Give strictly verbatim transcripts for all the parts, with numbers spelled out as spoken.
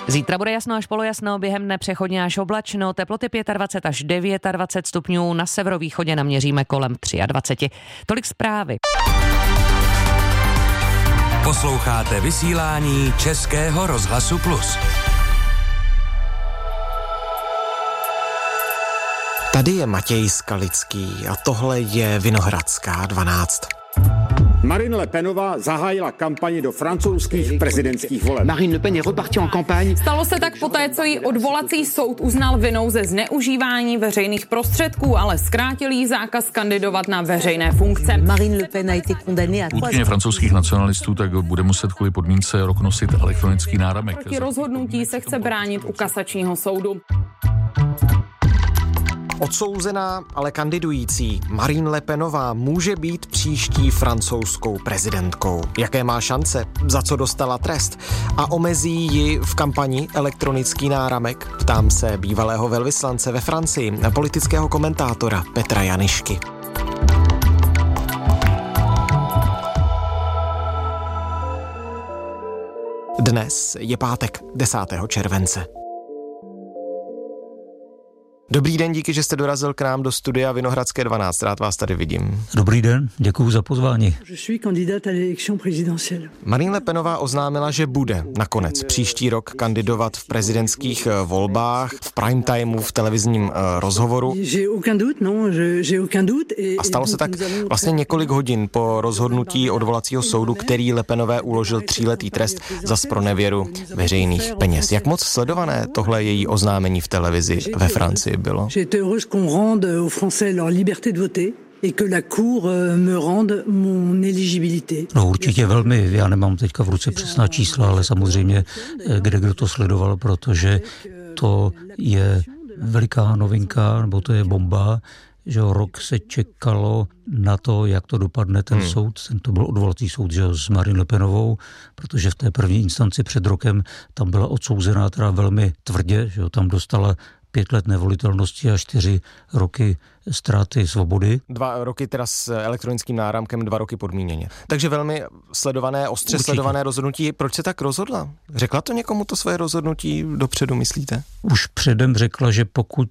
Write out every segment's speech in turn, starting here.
Zítra bude jasno až polojasno, během dne přechodně až oblačno, teploty dvacet pět až dvacet devět stupňů, na severovýchodě naměříme kolem dvacet tři. Tolik zprávy. Posloucháte vysílání Českého rozhlasu Plus. Tady je Matěj Skalický a tohle je Vinohradská dvanáct. Marine Le Penová zahájila kampaň do francouzských prezidentských voleb. Marine Le Pen je repartie en campagne. Stalo se tak poté, co jí odvolací soud uznal vinou ze zneužívání veřejných prostředků, ale zkrátil jí zákaz kandidovat na veřejné funkce. Marine Le Pen a été condamnée à Vůdkyně francouzských nacionalistů tak bude muset kvůli podmínce rok nosit elektronický náramek. Proti rozhodnutí se chce bránit u kasačního soudu. Odsouzená, ale kandidující Marine Le Penová může být příští francouzskou prezidentkou. Jaké má šance? Za co dostala trest? A omezí ji v kampani elektronický náramek? Ptám se bývalého velvyslance ve Francii, politického komentátora Petra Janišky. Dnes je pátek, desátého července. Dobrý den, díky, že jste dorazil k nám do studia Vinohradské dvanáct. Rád vás tady vidím. Dobrý den, děkuju za pozvání. Marine Le Penová oznámila, že bude nakonec příští rok kandidovat v prezidentských volbách, v prime timeu, v televizním uh, rozhovoru. A stalo se tak vlastně několik hodin po rozhodnutí odvolacího soudu, který Le Penové uložil tříletý trest za zpronevěru veřejných peněz. Jak moc sledované tohle její oznámení v televizi ve Francii bylo? J'ai été heureuse qu'on rende aux Français leur liberté de voter et que la cour me rende mon éligibilité. No určitě velmi, já nemám teďka v ruce přesná čísla, ale samozřejmě kde kdo to sledoval, protože to je veliká novinka, nebo to je bomba, že rok se čekalo na to, jak to dopadne ten hmm. soud. Ten to byl odvolací soud, že s Marine Le Penovou, protože v té první instanci před rokem tam byla odsouzená teda velmi tvrdě, že tam dostala pět let nevolitelnosti a čtyři roky ztráty svobody. Dva roky teda s elektronickým náramkem, dva roky podmíněně. Takže velmi sledované, ostře Určitě. sledované rozhodnutí. Proč se tak rozhodla? Řekla to někomu to svoje rozhodnutí dopředu, myslíte? Už předem řekla, že pokud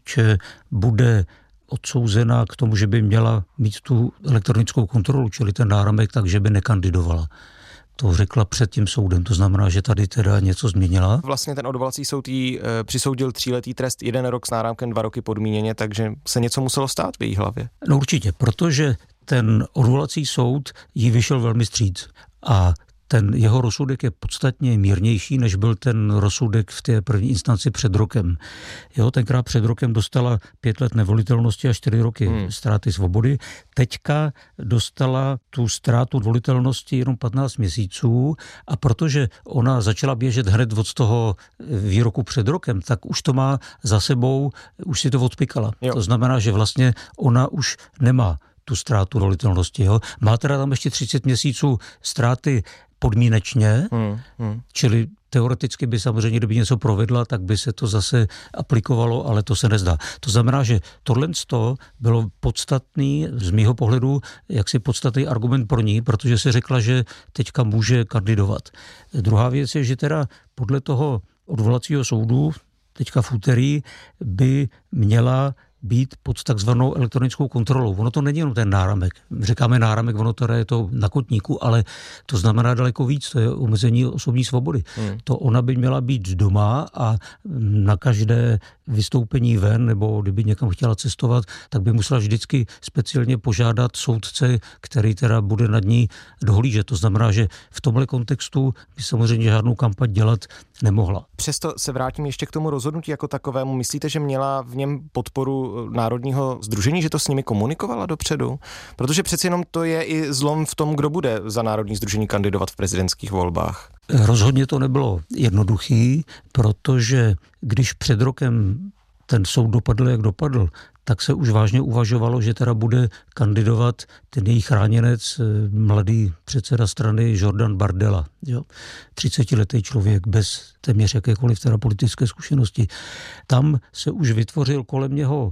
bude odsouzená k tomu, že by měla mít tu elektronickou kontrolu, čili ten náramek, takže by nekandidovala. To řekla před tím soudem, to znamená, že tady teda něco změnila. Vlastně ten odvolací soud jí e, přisoudil tříletý trest, jeden rok s náramkem, dva roky podmíněně, takže se něco muselo stát v její hlavě. No určitě, protože ten odvolací soud jí vyšel velmi vstříc a ten jeho rozsudek je podstatně mírnější, než byl ten rozsudek v té první instanci před rokem. Jo, tenkrát před rokem dostala pět let nevolitelnosti a čtyři roky hmm. ztráty svobody. Teďka dostala tu ztrátu volitelnosti jenom patnáct měsíců a protože ona začala běžet hned od toho výroku před rokem, tak už to má za sebou, už si to odpikala. Jo. To znamená, že vlastně ona už nemá tu ztrátu volitelnosti. Jo. Má teda tam ještě třicet měsíců ztráty podmínečně, hmm, hmm. čili teoreticky by samozřejmě, kdyby něco provedla, tak by se to zase aplikovalo, ale to se nezdá. To znamená, že tohle bylo podstatný, z mýho pohledu, jaksi podstatný argument pro ní, protože se řekla, že teďka může kandidovat. Druhá věc je, že teda podle toho odvolacího soudu teďka v úterý by měla být pod takzvanou elektronickou kontrolou. Ono to není jenom ten náramek. Říkáme náramek, ono teda je to na kotníku, ale to znamená daleko víc, to je omezení osobní svobody. Hmm. To ona by měla být doma a na každé vystoupení ven, nebo kdyby někam chtěla cestovat, tak by musela vždycky speciálně požádat soudce, který teda bude nad ní dohlížet. To znamená, že v tomhle kontextu by samozřejmě žádnou kampaň dělat nemohla. Přesto se vrátím ještě k tomu rozhodnutí jako takovému. Myslíte, že měla v něm podporu Národního sdružení, že to s nimi komunikovala dopředu? Protože přeci jenom to je i zlom v tom, kdo bude za Národní sdružení kandidovat v prezidentských volbách. Rozhodně to nebylo jednoduchý, protože když před rokem ten soud dopadl, jak dopadl, tak se už vážně uvažovalo, že teda bude kandidovat ten její chráněnec, mladý předseda strany Jordan Bardella. Jo? třicetiletý člověk bez téměř jakékoliv teda politické zkušenosti. Tam se už vytvořil kolem něho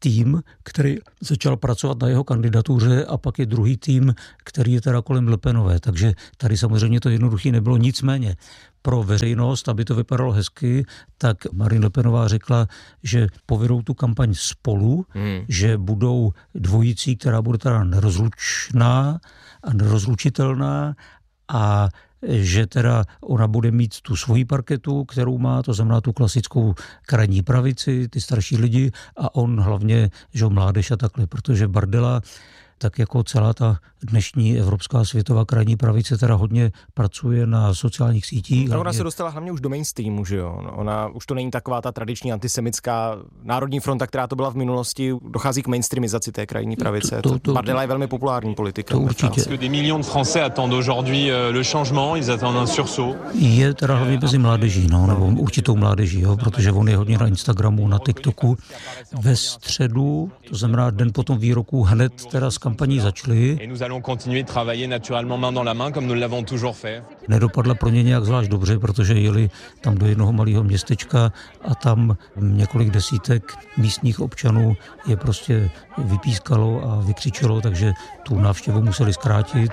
tým, který začal pracovat na jeho kandidatuře a pak je druhý tým, který je teda kolem Le Penové. Takže tady samozřejmě to jednoduchý nebylo. Nicméně pro veřejnost, aby to vypadalo hezky, tak Marine Le Penová řekla, že povedou tu kampaň spolu, hmm. že budou dvojicí, která bude teda nerozlučná a nerozlučitelná a že teda ona bude mít tu svoji parketu, kterou má, to znamená tu klasickou krajní pravici, ty starší lidi a on hlavně, že mládež a takhle, protože Bardella tak jako celá ta dnešní evropská světová krajní pravice teda hodně pracuje na sociálních sítích. Hlavně... Ona se dostala hlavně už do mainstreamu, že jo? Ona už to není taková ta tradiční antisemitská národní fronta, která to byla v minulosti, dochází k mainstreamizaci té krajní pravice. To, to, to, Bardella je velmi populární politika. To určitě. Des millions de Français attendent aujourd'hui le changement, ils attendent un sursaut. Je teda hlavně mezi mládeží, no, nebo určitou mládeží, jo, protože on je hodně na Instagramu, na TikToku. Ve středu, to znamená den po tom výroku, hned teda z kampaní začali. Nedopadla pro ně nějak zvlášť dobře, protože jeli tam do jednoho malého městečka a tam několik desítek místních občanů je prostě vypískalo a vykřičelo, takže tu návštěvu museli zkrátit.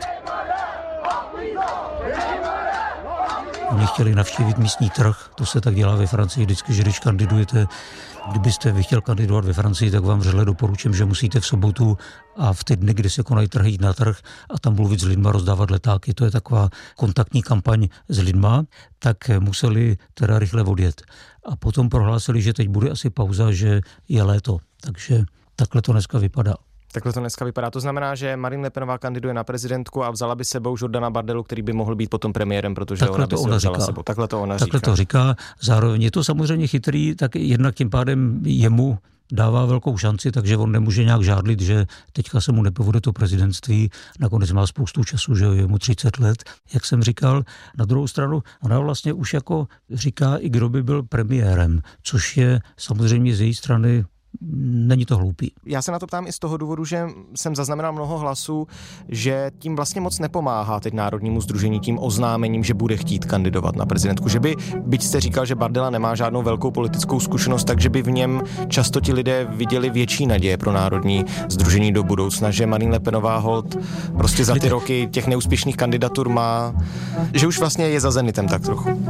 Oni chtěli navštívit místní trh, to se tak dělá ve Francii vždycky, že když kandidujete, kdybyste vy chtěl kandidovat ve Francii, tak vám vřele doporučím, že musíte v sobotu a v ty dny, kdy se konají trhy, jít na trh a tam mluvit s lidma, rozdávat letáky, to je taková kontaktní kampaň s lidma, tak museli teda rychle odjet. A potom prohlásili, že teď bude asi pauza, že je léto, takže takhle to dneska vypadá. Takhle to dneska vypadá. To znamená, že Marine Le Penová kandiduje na prezidentku a vzala by sebou Jordana Bardellu, který by mohl být potom premiérem, protože takhle ona by to si ona vzala říká. sebou. Takhle to ona takhle říká. to říká. Zároveň je to samozřejmě chytrý, tak jednak tím pádem jemu dává velkou šanci, takže on nemůže nějak žádlit, že teďka se mu nepovede to prezidentství, nakonec má spoustu času, že je mu třicet let, jak jsem říkal. Na druhou stranu, ona vlastně už jako říká, i kdo by byl premiérem, což je samozřejmě z její strany není to hloupý. Já se na to ptám i z toho důvodu, že jsem zaznamenal mnoho hlasů, že tím vlastně moc nepomáhá teď Národnímu sdružení tím oznámením, že bude chtít kandidovat na prezidentku. Že by, byť jste říkal, že Bardella nemá žádnou velkou politickou zkušenost, takže by v něm často ti lidé viděli větší naděje pro Národní sdružení do budoucna, že Marine Le Penová hold prostě za ty roky těch neúspěšných kandidatur má, že už vlastně je za zenitem tak trochu.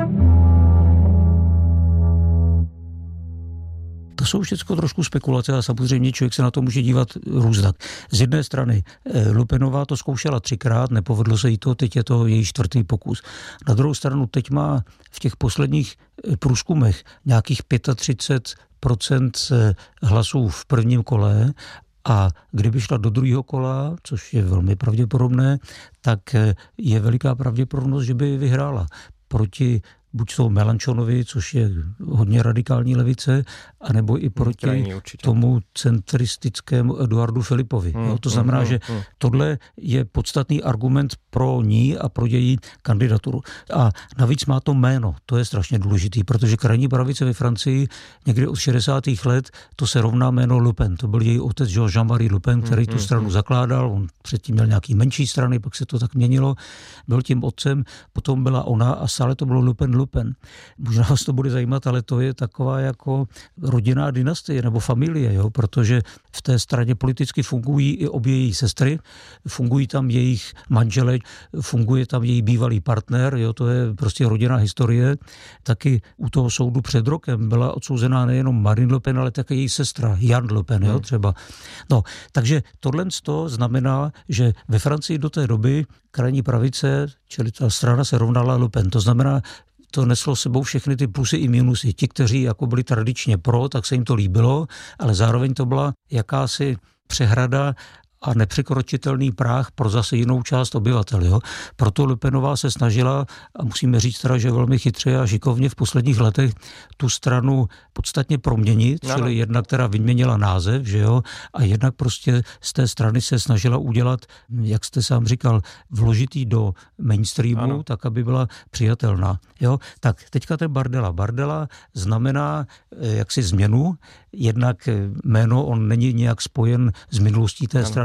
To jsou všechno trošku spekulace a samozřejmě člověk se na to může dívat různak. Z jedné strany Le Penová to zkoušela třikrát, nepovedlo se jí to, teď je to její čtvrtý pokus. Na druhou stranu teď má v těch posledních průzkumech nějakých třicet pět procent hlasů v prvním kole a kdyby šla do druhého kola, což je velmi pravděpodobné, tak je veliká pravděpodobnost, že by vyhrála proti buď toho Mélenchonovi, což je hodně radikální levice, anebo i proti Krajní, tomu centristickému Eduardu Filipovi. Hmm, jo, to znamená, hmm, že hmm. tohle je podstatný argument pro ní a pro její kandidaturu. A navíc má to jméno, to je strašně důležitý, protože krajní pravice ve Francii někdy od šedesátých let to se rovná jméno Le Pen. To byl její otec Jean-Marie Le Pen, který hmm, tu stranu hmm. zakládal, on předtím měl nějaký menší strany, pak se to tak měnilo, byl tím otcem, potom byla ona a stále to bylo Le Pen, Le Pen. Možná vás to bude zajímat, ale to je taková jako rodinná dynastie nebo familie, jo? Protože v té straně politicky fungují i obě její sestry, fungují tam jejich manžele, funguje tam její bývalý partner, jo? To je prostě rodinná historie. Taky u toho soudu před rokem byla odsouzená nejenom Marine Le Pen, ale také její sestra Jan Le Pen, jo? Třeba. No, takže tohle znamená, že ve Francii do té doby krajní pravice, čili ta strana se rovnala Le Pen. To znamená, to neslo sebou všechny ty plusy i minusy. Ti, kteří jako byli tradičně pro, tak se jim to líbilo, ale zároveň to byla jakási přehrada a nepřekročitelný práh pro zase jinou část obyvatel. Jo? Proto Le Penová se snažila, a musíme říct teda, že velmi chytře a šikovně v posledních letech tu stranu podstatně proměnit, no. Čili jednak teda vyměnila název, že jo, a jednak prostě z té strany se snažila udělat, jak jste sám říkal, vložitý do mainstreamu, ano. Tak, aby byla přijatelná. Jo? Tak teďka ten Bardella. Bardella znamená jaksi změnu, jednak jméno, on není nějak spojen s minulostí té strany,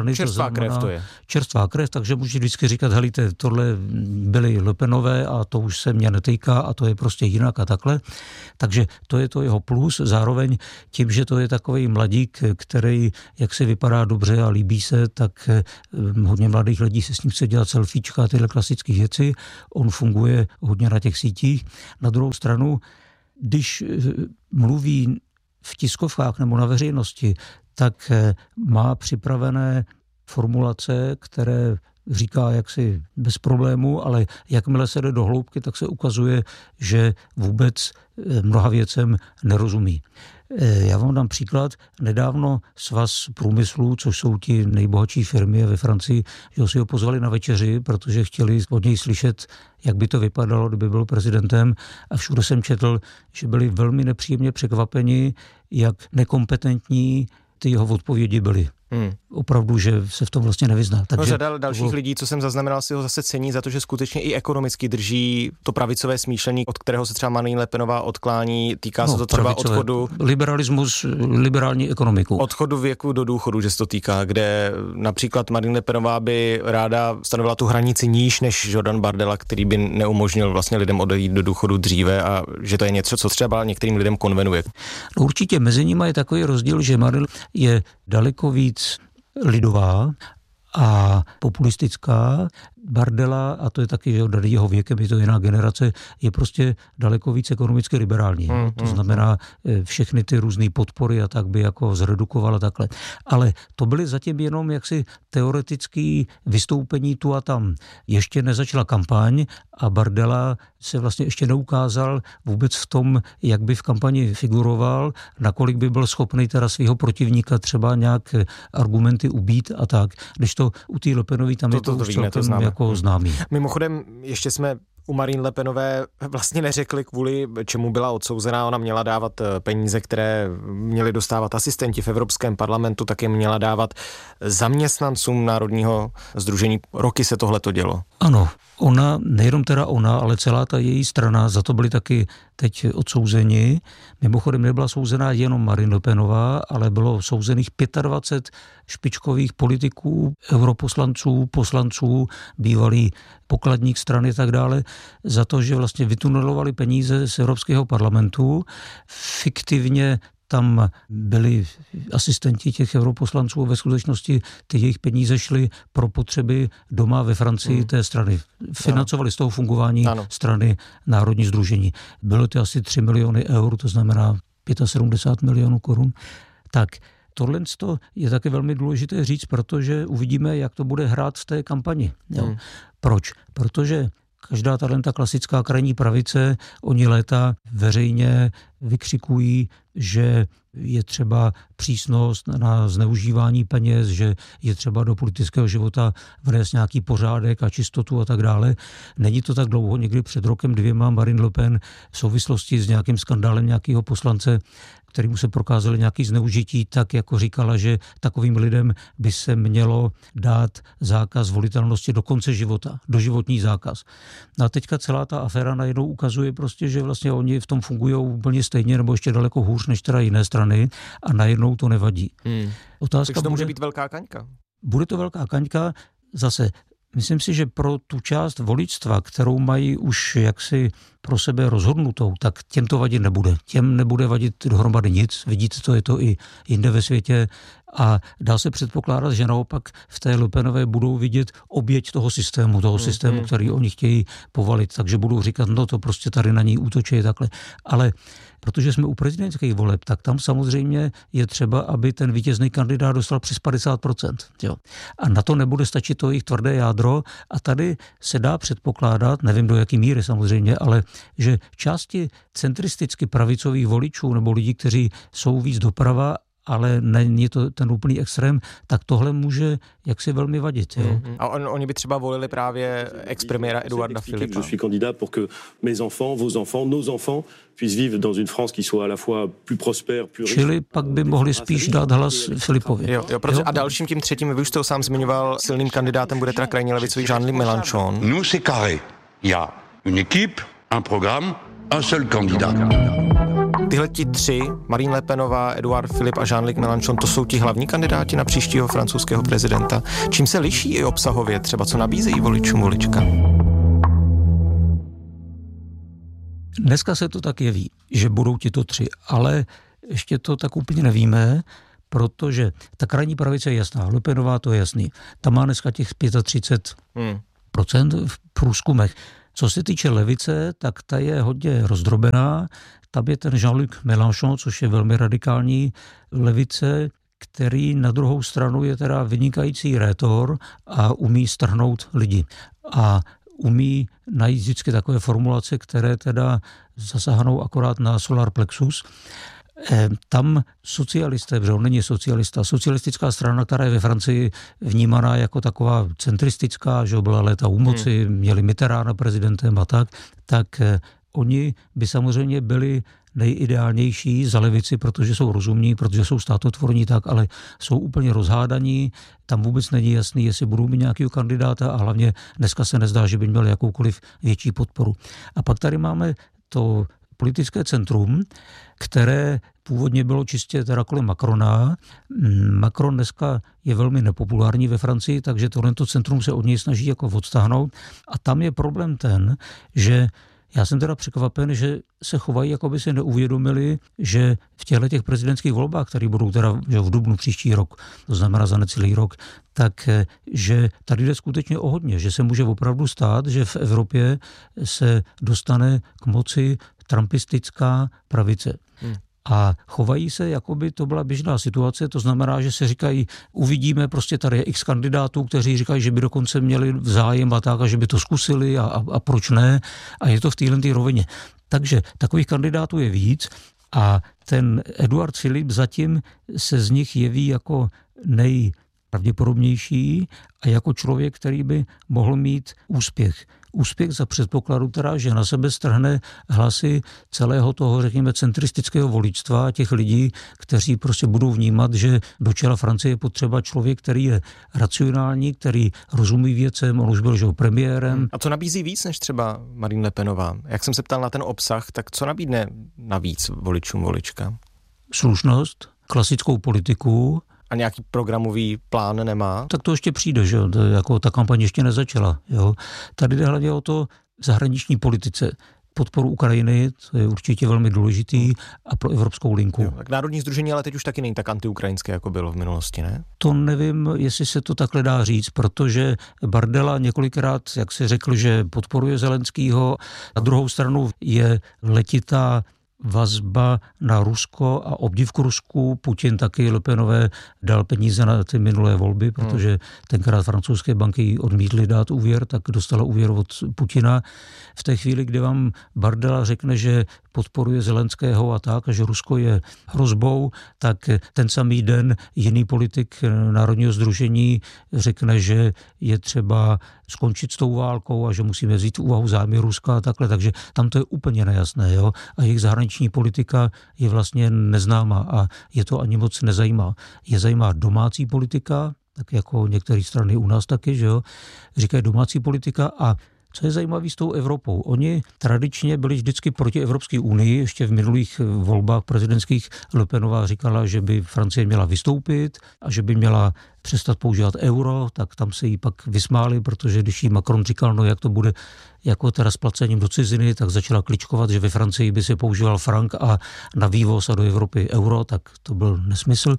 strany. Čerstvá to znamená, krev to je. Čerstvá krev, takže můžete vždycky říkat, helejte, tohle byly Le Penové a to už se mě netýká a to je prostě jinak a takhle. Takže to je to jeho plus. Zároveň tím, že to je takový mladík, který jak se vypadá dobře a líbí se, tak hodně mladých lidí se s ním chce dělat selfiečka a tyhle klasické věci. On funguje hodně na těch sítích. Na druhou stranu, když mluví v tiskovkách nebo na veřejnosti, tak má připravené formulace, které říká jaksi bez problému, ale jakmile se jde do hloubky, tak se ukazuje, že vůbec mnoha věcem nerozumí. Já vám dám příklad. Nedávno Svaz průmyslu, což jsou ti nejbohatší firmy ve Francii, že si ho pozvali na večeři, protože chtěli od něj slyšet, jak by to vypadalo, kdyby byl prezidentem. A všude jsem četl, že byli velmi nepříjemně překvapeni, jak nekompetentní ty jeho odpovědi byly. Hmm. Opravdu, že se v tom vlastně nevyzná. Takže no, řada dalších bylo... lidí, co jsem zaznamenal, si ho zase cení za to, že skutečně i ekonomicky drží to pravicové smýšlení, od kterého se třeba Marine Le Penová odklání. Týká no, se to třeba pravicové. Odchodu... Liberalismus, liberální ekonomiku. Odchodu věku do důchodu, že se to týká, kde například Marine Le Penová by ráda stanovila tu hranici níž než Jordan Bardella, který by neumožnil vlastně lidem odejít do důchodu dříve a že to je něco, co třeba některým lidem konvenuje. No, určitě mezi nimi je takový rozdíl, že Marine je daleko víc lidová a populistická. Bardella, a to je taky, že od jeho věkem, je to jiná generace, je prostě daleko víc ekonomicky liberální. Mm, to znamená, všechny ty různé podpory a tak by jako zredukovala takhle. Ale to byly zatím jenom jaksi teoretický vystoupení tu a tam. Ještě nezačala kampaň a Bardella se vlastně ještě neukázal vůbec v tom, jak by v kampani figuroval, nakolik by byl schopný teda svého protivníka třeba nějak argumenty ubít a tak. Když to u té Le Penový tam to, je to, to už víme, celkem to jako známý. Mimochodem, ještě jsme u Marine Le Penové vlastně neřekli, kvůli čemu byla odsouzená. Ona měla dávat peníze, které měli dostávat asistenti v Evropském parlamentu, tak je měla dávat zaměstnancům Národního sdružení. Roky se tohleto dělo. Ano, ona, nejenom teda ona, ale celá ta její strana, za to byli taky teď odsouzeni. Mimochodem nebyla souzená jenom Marine Le Penová, ale bylo souzených dvacet pět špičkových politiků, europoslanců, poslanců, bývalý pokladník strany a tak dále, za to, že vlastně vytunelovali peníze z Evropského parlamentu. Fiktivně tam byli asistenti těch europoslanců, ve skutečnosti ty jejich peníze šly pro potřeby doma ve Francii hmm. té strany. Financovali z toho fungování ano. strany Národní sdružení. Bylo to asi tři miliony eur, to znamená sedmdesát pět milionů korun. Tak tohle je taky velmi důležité říct, protože uvidíme, jak to bude hrát v té kampani. Hmm. Proč? Protože každá ta klasická krajní pravice, oni léta veřejně vykřikují, že je třeba přísnost na zneužívání peněz, že je třeba do politického života vnést nějaký pořádek a čistotu a tak dále. Není to tak dlouho, někdy před rokem dvěma Marine Le Pen v souvislosti s nějakým skandálem nějakého poslance, kterému se prokázalo nějaký zneužití, tak jako říkala, že takovým lidem by se mělo dát zákaz volitelnosti do konce života, doživotní zákaz. No a teďka celá ta aféra najednou ukazuje prostě, že vlastně oni v tom fungují úplně stejně nebo ještě daleko hůř než teda jiné strany a najednou to nevadí. Hmm. Otázka Takže to může bude, být velká kaňka. Bude to velká kaňka, zase myslím si, že pro tu část voličstva, kterou mají už jaksi pro sebe rozhodnutou, tak těm to vadit nebude. Těm nebude vadit dohromady nic. Vidíte, to je to i jinde ve světě. A dá se předpokládat, že naopak v té Le Penové budou vidět oběť toho systému, toho systému, který oni chtějí povalit. Takže budou říkat, no to prostě tady na ní útočí takhle. Ale protože jsme u prezidentských voleb, tak tam samozřejmě je třeba, aby ten vítězný kandidát dostal přes padesát procent. Jo. A na to nebude stačit to jejich tvrdé jádro. A tady se dá předpokládat, nevím do jaký míry samozřejmě, ale že části centristicky pravicových voličů nebo lidí, kteří jsou víc doprava, ale není to ten úplný extrém, tak tohle může jaksi velmi vadit. Jo? Mm-hmm. A on, oni by třeba volili právě ex-premiéra Eduarda Philippa. Je suis candidat pour que mes enfants, vos enfants, nos enfants puissent vivre dans une France qui soit à la fois plus prospère, plus riche. Čili pak by mohli spíš dát hlas Filipovi. Jo, jo, protože, a dalším tím třetím, vy už jste ho sám zmiňoval, silným kandidátem bude teda krajně levicový Jean-Luc Mélenchon. Nous c'est carré. Il y a une équipe, un programme, un seul candidat. Tyhle ti tři, Marine Le Penová, Edouard Philippe a Jean-Luc Mélenchon, to jsou ti hlavní kandidáti na příštího francouzského prezidenta. Čím se liší i obsahově, třeba co nabízejí voličům volička? Dneska se to tak jeví, že budou tito tři, ale ještě to tak úplně nevíme, protože ta krajní pravice je jasná. Le Penová, to je jasný. Tam má dneska těch třicet pět procent hmm. v průzkumech. Co se týče levice, tak ta je hodně rozdrobená. Tam je ten Jean-Luc Mélenchon, což je velmi radikální levice, který na druhou stranu je teda vynikající rétor a umí strhnout lidi. A umí najít vždycky takové formulace, které teda zasáhnou akorát na solar plexus. Tam socialisté, protože on není socialista, socialistická strana, která je ve Francii vnímaná jako taková centristická, že byla léta u moci, hmm. měli Mitterranda prezidentem a tak, tak oni by samozřejmě byli nejideálnější za levici, protože jsou rozumní, protože jsou státotvorní tak, ale jsou úplně rozhádaní. Tam vůbec není jasný, jestli budou mít nějakého kandidáta a hlavně dneska se nezdá, že by měl jakoukoliv větší podporu. A pak tady máme to politické centrum, které původně bylo čistě teda kolem Macrona. Macron dneska je velmi nepopulární ve Francii, takže tohleto centrum se od něj snaží jako odstáhnout. A tam je problém ten, že já jsem teda překvapen, že se chovají, jako by se neuvědomili, že v těchto těch prezidentských volbách, které budou teda že v dubnu příští rok, to znamená za necelý rok, tak že tady jde skutečně o hodně, že se může opravdu stát, že v Evropě se dostane k moci trumpistická pravice. Hmm. A chovají se, jako by to byla běžná situace, to znamená, že se říkají, uvidíme, prostě tady je x kandidátů, kteří říkají, že by dokonce měli zájem a tak, a že by to zkusili a, a, a proč ne, a je to v téhle rovině. Takže takových kandidátů je víc a ten Edouard Philippe zatím se z nich jeví jako nejpravděpodobnější a jako člověk, který by mohl mít úspěch. Úspěch za předpokladu teda, že na sebe strhne hlasy celého toho, řekněme, centristického voličstva, těch lidí, kteří prostě budou vnímat, že do čela Francie je potřeba člověk, který je racionální, který rozumí věcem, on už byl že premiérem. A co nabízí víc než třeba Marine Le Penová? Jak jsem se ptal na ten obsah, tak co nabídne navíc voličům volička? Slušnost, klasickou politiku. A nějaký programový plán nemá? Tak to ještě přijde, že jo, jako ta kampaň ještě nezačala. Jo. Tady jde hlavně o to v zahraniční politice. Podporu Ukrajiny, to je určitě velmi důležitý, a pro evropskou linku. Jo, tak Národní sdružení ale teď už taky není tak antiukrajinské, jako bylo v minulosti, ne? To nevím, jestli se to takhle dá říct, protože Bardella několikrát, jak se řekl, že podporuje Zelenskýho, na druhou stranu je letitá vazba na Rusko a obdiv k Rusku. Putin taky Le Penové dal peníze na ty minulé volby, protože hmm. tenkrát francouzské banky odmítly dát úvěr, tak dostala úvěr od Putina. V té chvíli, kdy vám Bardella řekne, že podporuje Zelenského a tak, a že Rusko je hrozbou, tak ten samý den jiný politik Národního sdružení řekne, že je třeba skončit s tou válkou a že musíme vzít v úvahu zájmy Ruska a takhle. Takže tam to je úplně nejasné. Jo? A jejich zahraniční politika je vlastně neznámá a je to ani moc nezajímá. Je zajímá domácí politika, tak jako některé strany u nás taky, že jo? Říkají domácí politika. A co je zajímavé s tou Evropou? Oni tradičně byli vždycky proti Evropské unii, ještě v minulých volbách prezidentských Le Penová říkala, že by Francie měla vystoupit a že by měla přestat používat euro, tak tam se jí pak vysmáli, protože když jí Macron říkal, no jak to bude jako teda s placením do ciziny, tak začala kličkovat, že ve Francii by se používal frank a na vývoz a do Evropy euro, tak to byl nesmysl.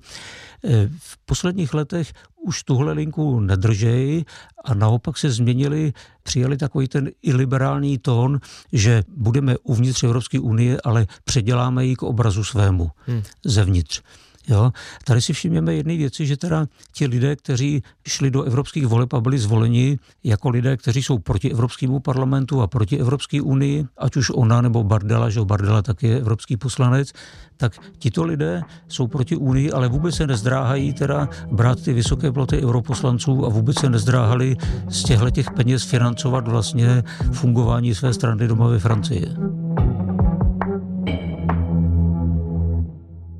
V posledních letech už tuhle linku nedržejí a naopak se změnili, přijali takový ten iliberální tón, že budeme uvnitř Evropské unie, ale předěláme ji k obrazu svému hmm. zevnitř. Jo? Tady si všimněme jedné věci, že teda ti lidé, kteří šli do evropských voleb a byli zvoleni jako lidé, kteří jsou proti Evropskému parlamentu a proti Evropské unii, ať už ona nebo Bardella, že Bardella taky je evropský poslanec, tak tito lidé jsou proti unii, ale vůbec se nezdráhají teda brát ty vysoké platy europoslanců a vůbec se nezdráhali z těchto těch peněz financovat vlastně fungování své strany doma ve Francii.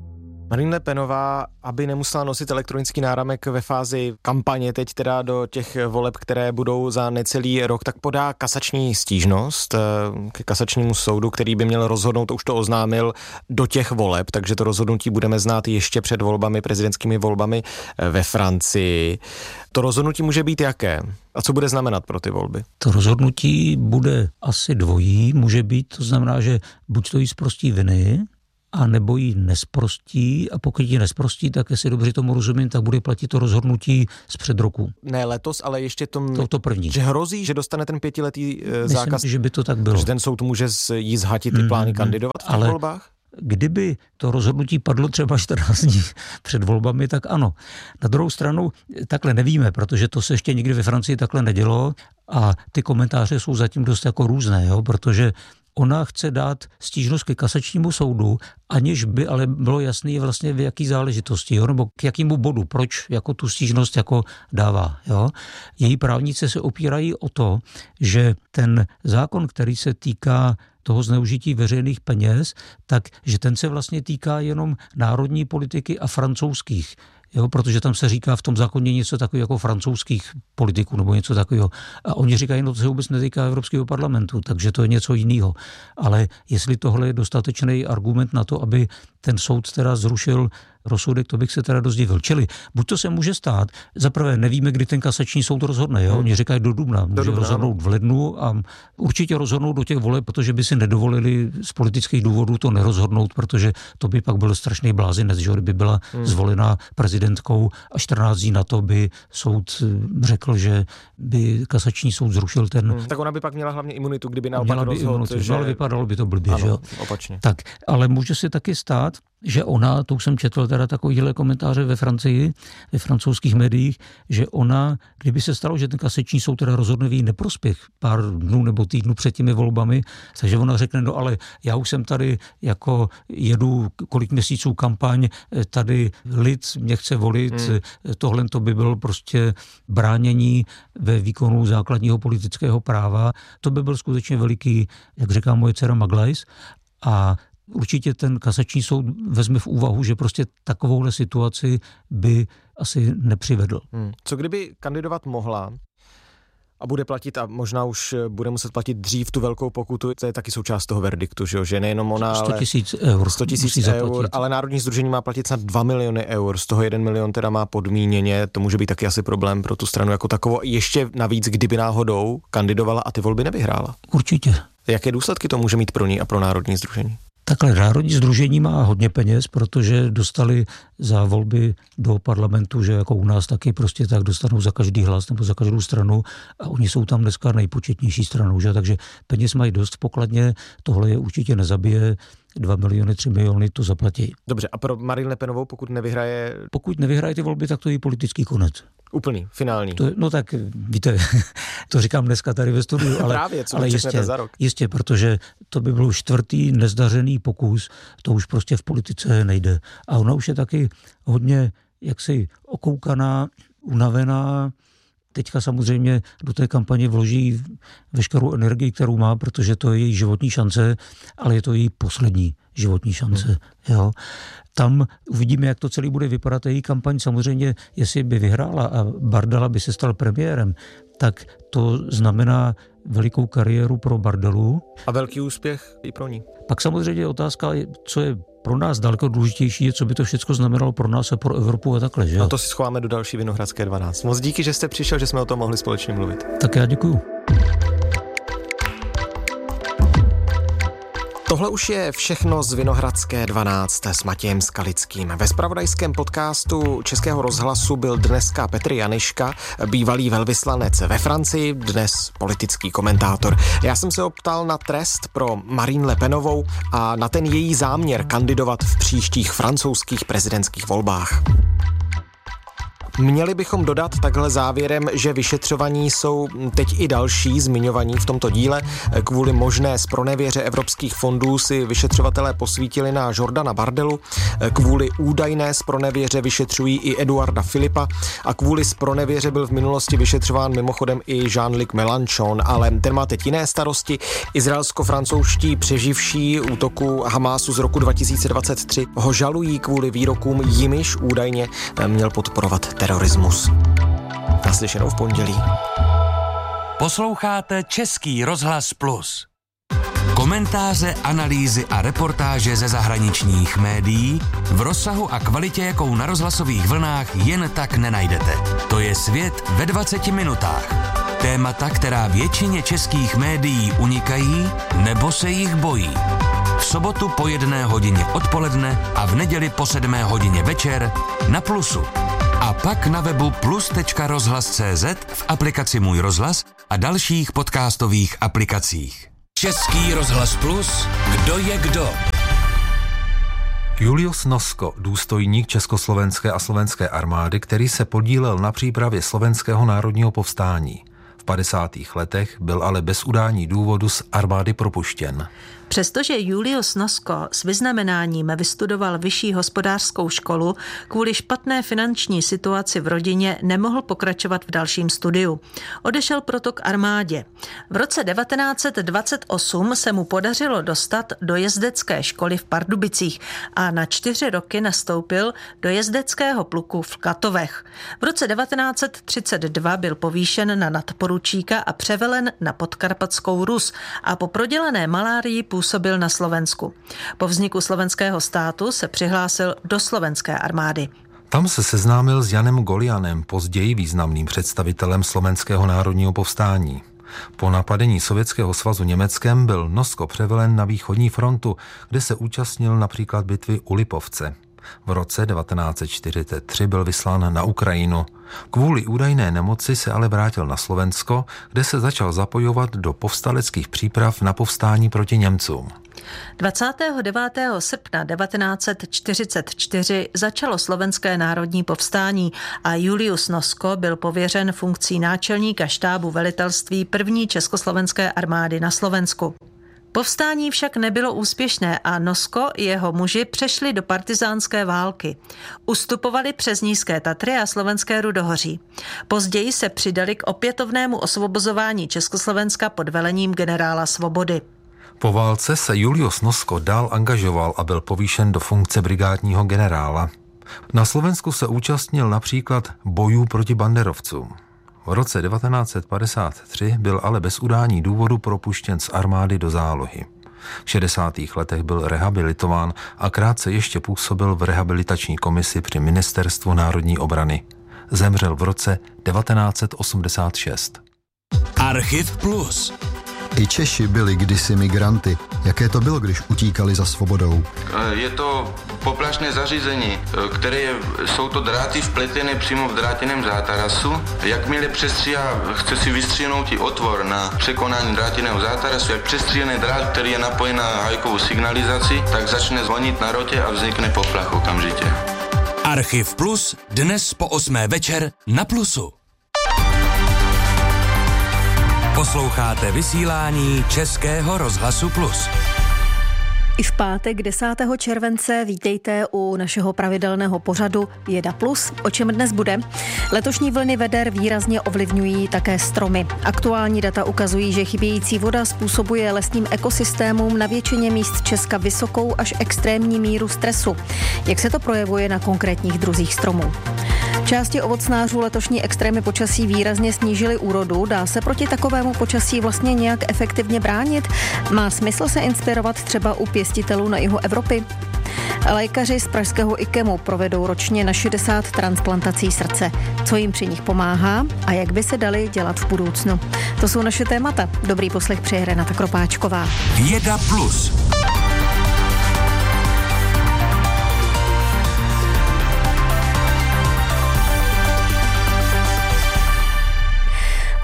Marine Le Penová, aby nemusela nosit elektronický náramek ve fázi kampaně, teď teda do těch voleb, které budou za necelý rok, tak podá kasační stížnost ke kasačnímu soudu, který by měl rozhodnout, už to oznámil, do těch voleb, takže to rozhodnutí budeme znát ještě před volbami, prezidentskými volbami ve Francii. To rozhodnutí může být jaké? A co bude znamenat pro ty volby? To rozhodnutí bude asi dvojí, může být, to znamená, že buď to jí zprostí viny, a nebo jí nesprostí, a pokud jí nesprostí, tak jestli dobře tomu rozumím, tak bude platit to rozhodnutí z před roku. Ne letos, ale ještě tom, to, to první. Že hrozí, že dostane ten pětiletý Myslím, zákaz. Myslím, že by to tak bylo. Že ten soud může jí zhatit ty plány mm, kandidovat v těch ale volbách? Kdyby to rozhodnutí padlo třeba čtrnáct dní před volbami, tak ano. Na druhou stranu takhle nevíme, protože to se ještě nikdy ve Francii takhle nedělo a ty komentáře jsou zatím dost jako různé, jo? Protože ona chce dát stížnost ke kasačnímu soudu, aniž by ale bylo jasný vlastně v jaký záležitosti, jo? Nebo k jakému bodu, proč jako tu stížnost jako dává. Jo? Její právníci se opírají o to, že ten zákon, který se týká toho zneužití veřejných peněz, tak že ten se vlastně týká jenom národní politiky a francouzských. Jo, protože tam se říká v tom zákoně něco takového jako francouzských politiků nebo něco takového. A oni říkají, no to se vůbec netýká Evropského parlamentu, takže to je něco jiného. Ale jestli tohle je dostatečný argument na to, aby ten soud teda zrušil rozsudek, to bych se teda dost divil. Čili buď to se může stát, zaprvé nevíme, kdy ten kasační soud rozhodne, jo? Oni říkají do dubna, může do dubna, rozhodnout v lednu a určitě rozhodnout do těch voleb, protože by si nedovolili z politických důvodů to nerozhodnout, protože to by pak byl strašný blázinec, že kdyby byla hmm. zvolena prezidentkou a čtrnáct dní na to by soud řekl, že by kasační soud zrušil ten... Hmm. Tak ona by pak měla hlavně imunitu, kdyby naopak rozhodl, že... Ale vypadalo by to blbě, ano, že jo? Opačně. Tak, ale může se taky stát, že ona, to už jsem četl teda takovýhle komentáře ve Francii, ve francouzských médiích, že ona, kdyby se stalo, že ten kasační soud teda rozhodne v její neprospěch pár dnů nebo týdnů před těmi volbami, takže ona řekne, no ale já už jsem tady jako jedu kolik měsíců kampaň, tady lid mě chce volit, hmm. tohle to by bylo prostě bránění ve výkonu základního politického práva. To by byl skutečně veliký, jak říká moje dcera Maglajs, a určitě ten kasační soud vezme v úvahu, že prostě takovouhle situaci by asi nepřivedl. Hmm. Co kdyby kandidovat mohla a bude platit, a možná už bude muset platit dřív tu velkou pokutu, to je taky součást toho verdiktu, že nejenom ona, sto tisíc eur, sto tisíc eur, ale Národní sdružení má platit snad dva miliony eur, z toho jeden milion teda má podmíněně, to může být taky asi problém pro tu stranu jako takovou, ještě navíc, kdyby náhodou kandidovala a ty volby nevyhrála. Určitě. Jaké důsledky to může mít pro ní a pro Národní sdružení? Takhle Národní sdružení má hodně peněz, protože dostali za volby do parlamentu, že jako u nás taky prostě tak dostanou za každý hlas nebo za každou stranu a oni jsou tam dneska nejpočetnější stranou, že? Takže peněz mají dost v pokladně, tohle je určitě nezabije, dva miliony, tři miliony to zaplatí. Dobře, a pro Marine Le Penovou, pokud nevyhraje... Pokud nevyhraje ty volby, tak to je politický konec. Úplný, finální. To, no tak víte, to říkám dneska tady ve studiu, ale, Právě, co ale jistě, za rok. jistě, protože to by byl čtvrtý nezdařený pokus, to už prostě v politice nejde. A ona už je taky hodně jaksi okoukaná, unavená. Teďka samozřejmě do té kampaně vloží veškerou energii, kterou má, protože to je její životní šance, ale je to její poslední životní šance. Hmm. Jo. Tam uvidíme, jak to celý bude vypadat. Její kampaň samozřejmě, jestli by vyhrála a Bardella by se stal premiérem, tak to znamená velikou kariéru pro Bardelu. A velký úspěch i pro ní. Pak samozřejmě je otázka, co je pro nás daleko důležitější, je, co by to všechno znamenalo pro nás a pro Evropu a takhle. Že? A to si schováme do další Vinohradské dvanáct. Moc díky, že jste přišel, že jsme o tom mohli společně mluvit. Tak já děkuju. Tohle už je všechno z Vinohradské dvanáct s Matějem Skalickým. Ve zpravodajském podcastu Českého rozhlasu byl dneska Petr Janiška, bývalý velvyslanec ve Francii, dnes politický komentátor. Já jsem se optal na trest pro Marine Le Penovou a na ten její záměr kandidovat v příštích francouzských prezidentských volbách. Měli bychom dodat takhle závěrem, že vyšetřovaní jsou teď i další zmiňovaní v tomto díle. Kvůli možné zpronevěře evropských fondů si vyšetřovatelé posvítili na Jordana Bardelu, kvůli údajné zpronevěře vyšetřují i Eduarda Filipa a kvůli zpronevěře byl v minulosti vyšetřován mimochodem i Jean-Luc Mélenchon, ale ten má teď jiné starosti. Izraelsko-francouzští přeživší útoku Hamásu z roku dva tisíce dvacet tři ho žalují kvůli výrokům, jimiž údajně měl podporovat terorismus. Naslyšenou v pondělí. Posloucháte Český rozhlas Plus. Komentáře, analýzy a reportáže ze zahraničních médií v rozsahu a kvalitě, jakou na rozhlasových vlnách jen tak nenajdete. To je svět ve dvaceti minutách. Témata, která většině českých médií unikají nebo se jich bojí. V sobotu po jedné hodině odpoledne a v neděli po sedmé hodině večer na Plusu. A pak na webu plus tečka rozhlas tečka cé zet, v aplikaci Můj rozhlas a dalších podcastových aplikacích. Český rozhlas Plus, kdo je kdo? Julius Nosko, důstojník československé a slovenské armády, který se podílel na přípravě slovenského národního povstání. V padesátých letech byl ale bez udání důvodu z armády propuštěn. Přestože Julius Nosko s vyznamenáním vystudoval vyšší hospodářskou školu, kvůli špatné finanční situaci v rodině nemohl pokračovat v dalším studiu. Odešel proto k armádě. V roce devatenáct set dvacet osm se mu podařilo dostat do jezdecké školy v Pardubicích a na čtyři roky nastoupil do jezdeckého pluku v Klatovech. V roce devatenáct set třicet dva byl povýšen na nadporučíka a převelen na Podkarpatskou Rus a po prodělané malárii působil na Slovensku. Po vzniku slovenského státu se přihlásil do slovenské armády. Tam se seznámil s Janem Golianem, později významným představitelem slovenského národního povstání. Po napadení Sovětského svazu Německem byl Nosko převelen na východní frontu, kde se účastnil například bitvy u Lipovce. V roce devatenáct set čtyřicet tři byl vyslán na Ukrajinu. Kvůli údajné nemoci se ale vrátil na Slovensko, kde se začal zapojovat do povstaleckých příprav na povstání proti Němcům. dvacátého devátého srpna devatenáct set čtyřicet čtyři začalo slovenské národní povstání a Julius Nosko byl pověřen funkcí náčelníka štábu velitelství první československé armády na Slovensku. Povstání však nebylo úspěšné a Nosko i jeho muži přešli do partyzánské války. Ustupovali přes Nízké Tatry a slovenské Rudohoří. Později se přidali k opětovnému osvobozování Československa pod velením generála Svobody. Po válce se Julius Nosko dál angažoval a byl povýšen do funkce brigádního generála. Na Slovensku se účastnil například bojů proti banderovcům. V roce devatenáct set padesát tři byl ale bez udání důvodu propuštěn z armády do zálohy. V šedesátých letech byl rehabilitován a krátce ještě působil v rehabilitační komisi při Ministerstvu národní obrany. Zemřel v roce devatenáct set osmdesát šest. Archiv Plus. I Češi byli kdysi migranty. Jaké to bylo, když utíkali za svobodou? Je to poplašné zařízení, které je, jsou to dráty vpletené přímo v drátěném zátarasu. Jakmile přestříhá, chce si vystříhnout otvor na překonání drátěného zátarasu, jak přestříhaný drát, který je napojen na hajkovou signalizaci, tak začne zvonit na rotě a vznikne poplach okamžitě. Archiv Plus dnes po osmé večer na Plusu. Posloucháte vysílání Českého rozhlasu Plus. I v pátek desátého července vítejte u našeho pravidelného pořadu Věda Plus. O čem dnes bude? Letošní vlny veder výrazně ovlivňují také stromy. Aktuální data ukazují, že chybějící voda způsobuje lesním ekosystémům na většině míst Česka vysokou až extrémní míru stresu. Jak se to projevuje na konkrétních druzích stromů? Části ovocnářů letošní extrémy počasí výrazně snížily úrodu. Dá se proti takovému počasí vlastně nějak efektivně bránit? Má smysl se inspirovat třeba u pěstitelů na jihu Evropy? Lékaři z pražského IKEMu provedou ročně na šedesát transplantací srdce. Co jim při nich pomáhá a jak by se dali dělat v budoucnu? To jsou naše témata. Dobrý poslech přeje Renata Kropáčková. Věda Plus.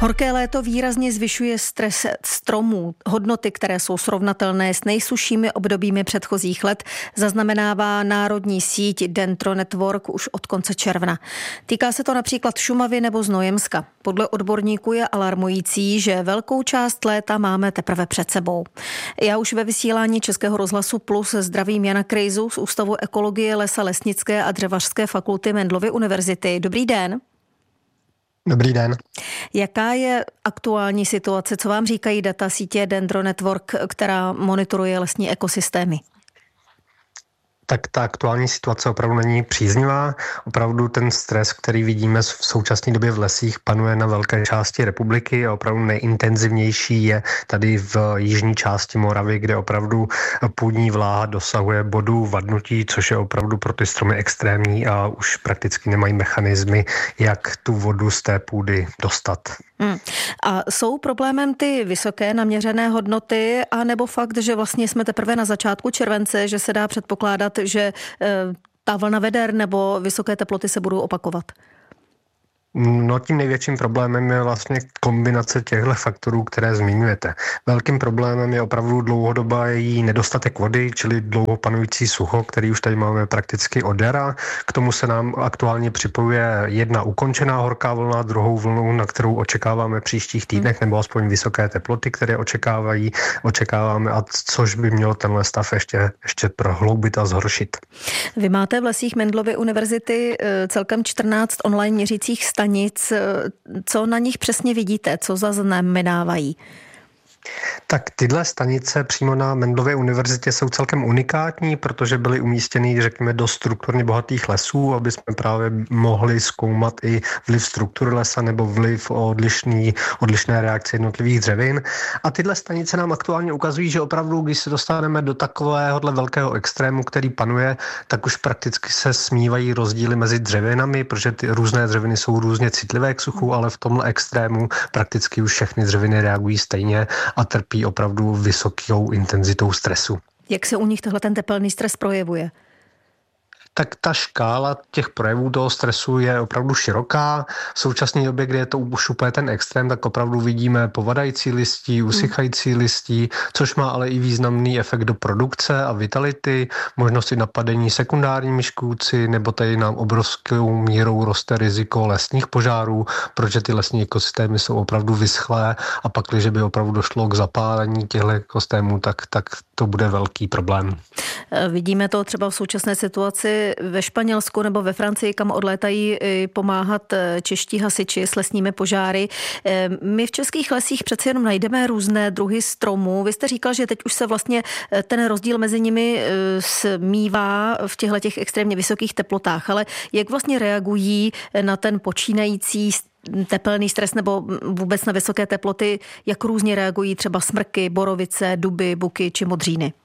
Horké léto výrazně zvyšuje stres stromů. Hodnoty, které jsou srovnatelné s nejsuššími obdobími předchozích let, zaznamenává národní síť Dendro Network už od konce června. Týká se to například Šumavy nebo Znojemska. Podle odborníků je alarmující, že velkou část léta máme teprve před sebou. Já už ve vysílání Českého rozhlasu Plus zdravím Jana Krejzu z Ústavu ekologie Lesa Lesnické a Dřevařské fakulty Mendelovy univerzity. Dobrý den. Dobrý den. Jaká je aktuální situace? Co vám říkají data sítě Dendro Network, která monitoruje lesní ekosystémy? Tak ta aktuální situace opravdu není příznivá. Opravdu ten stres, který vidíme v současné době v lesích, panuje na velké části republiky a opravdu nejintenzivnější je tady v jižní části Moravy, kde opravdu půdní vláha dosahuje bodů vadnutí, což je opravdu pro ty stromy extrémní a už prakticky nemají mechanismy, jak tu vodu z té půdy dostat. Hmm. A jsou problémem ty vysoké naměřené hodnoty, anebo fakt, že vlastně jsme teprve na začátku července, že se dá předpokládat, že e, ta vlna veder nebo vysoké teploty se budou opakovat? No, tím největším problémem je vlastně kombinace těchto faktorů, které zmiňujete. Velkým problémem je opravdu dlouhodobý nedostatek vody, čili dlouho panující sucho, který už tady máme prakticky od jara. K tomu se nám aktuálně připojuje jedna ukončená horká vlna, druhou vlnu, na kterou očekáváme v příštích týdnech, nebo aspoň vysoké teploty, které očekávají, očekáváme, a což by mělo tenhle stav ještě, ještě prohloubit a zhoršit. Vy máte v lesích Mendelovy univerzity celkem čtrnáct online měřících stanic. Nic, co na nich přesně vidíte, co zaznamenávají? Tak tyhle stanice přímo na Mendelově univerzitě jsou celkem unikátní, protože byly umístěny, řekněme, do strukturně bohatých lesů, aby jsme právě mohli zkoumat i vliv struktury lesa nebo vliv odlišný, odlišné reakce jednotlivých dřevin. A tyhle stanice nám aktuálně ukazují, že opravdu, když se dostaneme do takovéhohle velkého extrému, který panuje, tak už prakticky se smívají rozdíly mezi dřevinami, protože ty různé dřeviny jsou různě citlivé k suchu, ale v tomhle extrému prakticky už všechny dřeviny reagují stejně a trpí opravdu vysokou intenzitou stresu. Jak se u nich tohle ten tepelný stres projevuje? Tak ta škála těch projevů toho stresu je opravdu široká. V současné době, kdy je to už úplně ten extrém, tak opravdu vidíme povadající listí, usychající listí, což má ale i významný efekt do produkce a vitality, možnosti napadení sekundárními škůdci, nebo tady nám obrovskou mírou roste riziko lesních požárů, protože ty lesní ekosystémy jsou opravdu vyschlé a pak, když by opravdu došlo k zapálení těchto ekosystémů, tak, tak to bude velký problém. Vidíme to třeba v současné situaci ve Španělsku nebo ve Francii, kam odlétají pomáhat čeští hasiči s lesními požáry. My v českých lesích přeci jenom najdeme různé druhy stromů. Vy jste říkal, že teď už se vlastně ten rozdíl mezi nimi smívá v těchto těch extrémně vysokých teplotách, ale jak vlastně reagují na ten počínající tepelný stres nebo vůbec na vysoké teploty, jak různě reagují třeba smrky, borovice, duby, buky či modříny?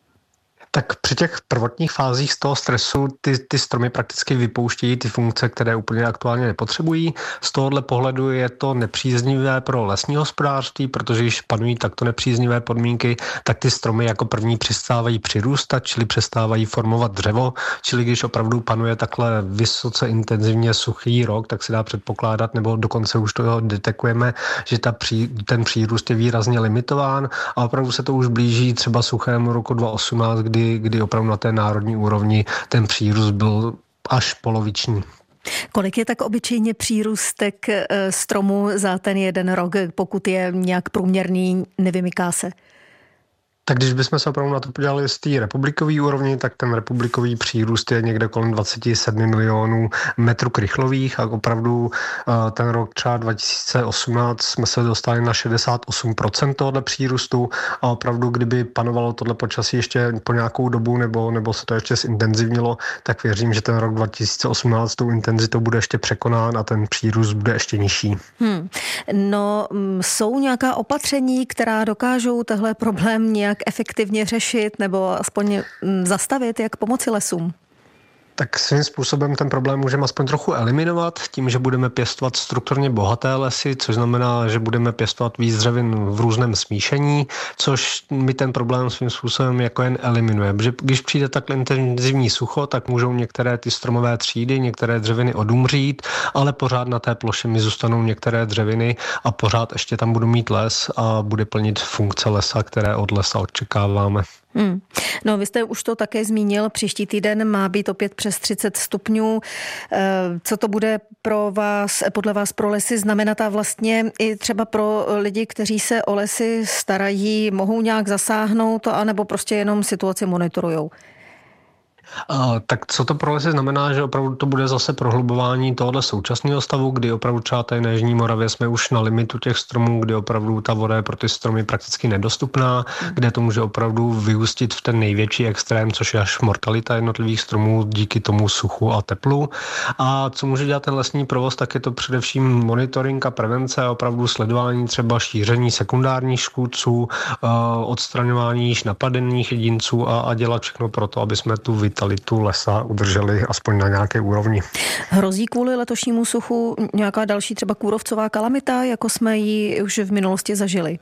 Tak při těch prvotních fázích z toho stresu ty, ty stromy prakticky vypouštějí ty funkce, které úplně aktuálně nepotřebují. Z tohohle pohledu je to nepříznivé pro lesní hospodářství, protože když panují takto nepříznivé podmínky, tak ty stromy jako první přestávají přirůstat, čili přestávají formovat dřevo, čili když opravdu panuje takhle vysoce intenzivně suchý rok, tak se dá předpokládat, nebo dokonce už toho detekujeme, že ta pří, ten přírůst je výrazně limitován a opravdu se to už blíží třeba suchému roku dva tisíce osmnáct, kdy Kdy, kdy opravdu na té národní úrovni ten přírůst byl až poloviční. Kolik je tak obyčejně přírůstek stromu za ten jeden rok, pokud je nějak průměrný, nevymyká se? Tak když bychom se opravdu na to podívali z té republikové úrovni, tak ten republikový přírůst je někde kolem dvacet sedm milionů metrů krychlových a opravdu ten rok třeba dva tisíce osmnáct jsme se dostali na šedesát osm procent tohoto přírůstu a opravdu, kdyby panovalo tohle počasí ještě po nějakou dobu nebo, nebo se to ještě zintenzivnilo, tak věřím, že ten rok dva tisíce osmnáct tou intenzitou bude ještě překonán a ten přírůst bude ještě nižší. Hmm. No, jsou nějaká opatření, která dokážou tehle problém nějak efektivně řešit nebo aspoň zastavit, jak pomoci lesům? Tak svým způsobem ten problém můžeme aspoň trochu eliminovat tím, že budeme pěstovat strukturně bohaté lesy, což znamená, že budeme pěstovat víc dřevin v různém smíšení, což mi ten problém svým způsobem jako jen eliminuje. Protože když přijde takhle intenzivní sucho, tak můžou některé ty stromové třídy, některé dřeviny odumřít, ale pořád na té ploše mi zůstanou některé dřeviny a pořád ještě tam budu mít les a bude plnit funkce lesa, které od lesa očekáváme. Hmm. No, vy jste už to také zmínil, příští týden má být opět přes třicet stupňů. Co to bude pro vás, podle vás pro lesy znamenat a vlastně i třeba pro lidi, kteří se o lesy starají, mohou nějak zasáhnout, anebo prostě jenom situaci monitorujou? A, tak co to pro lesy znamená, že opravdu to bude zase prohlubování tohohle současného stavu, kdy opravdu třeba tady na Jižní Moravě jsme už na limitu těch stromů, kdy opravdu ta voda je pro ty stromy prakticky nedostupná, hmm. kde to může opravdu vyústit v ten největší extrém, což je až mortalita jednotlivých stromů díky tomu suchu a teplu. A co může dělat ten lesní provoz, tak je to především monitoring a prevence a opravdu sledování třeba šíření sekundárních škůdců, odstraňování již napadených jedinců a, a dělat všechno pro to, aby jsme tu vitalitu lesa udrželi aspoň na nějaké úrovni. Hrozí kvůli letošnímu suchu nějaká další třeba kůrovcová kalamita, jako jsme ji už v minulosti zažili?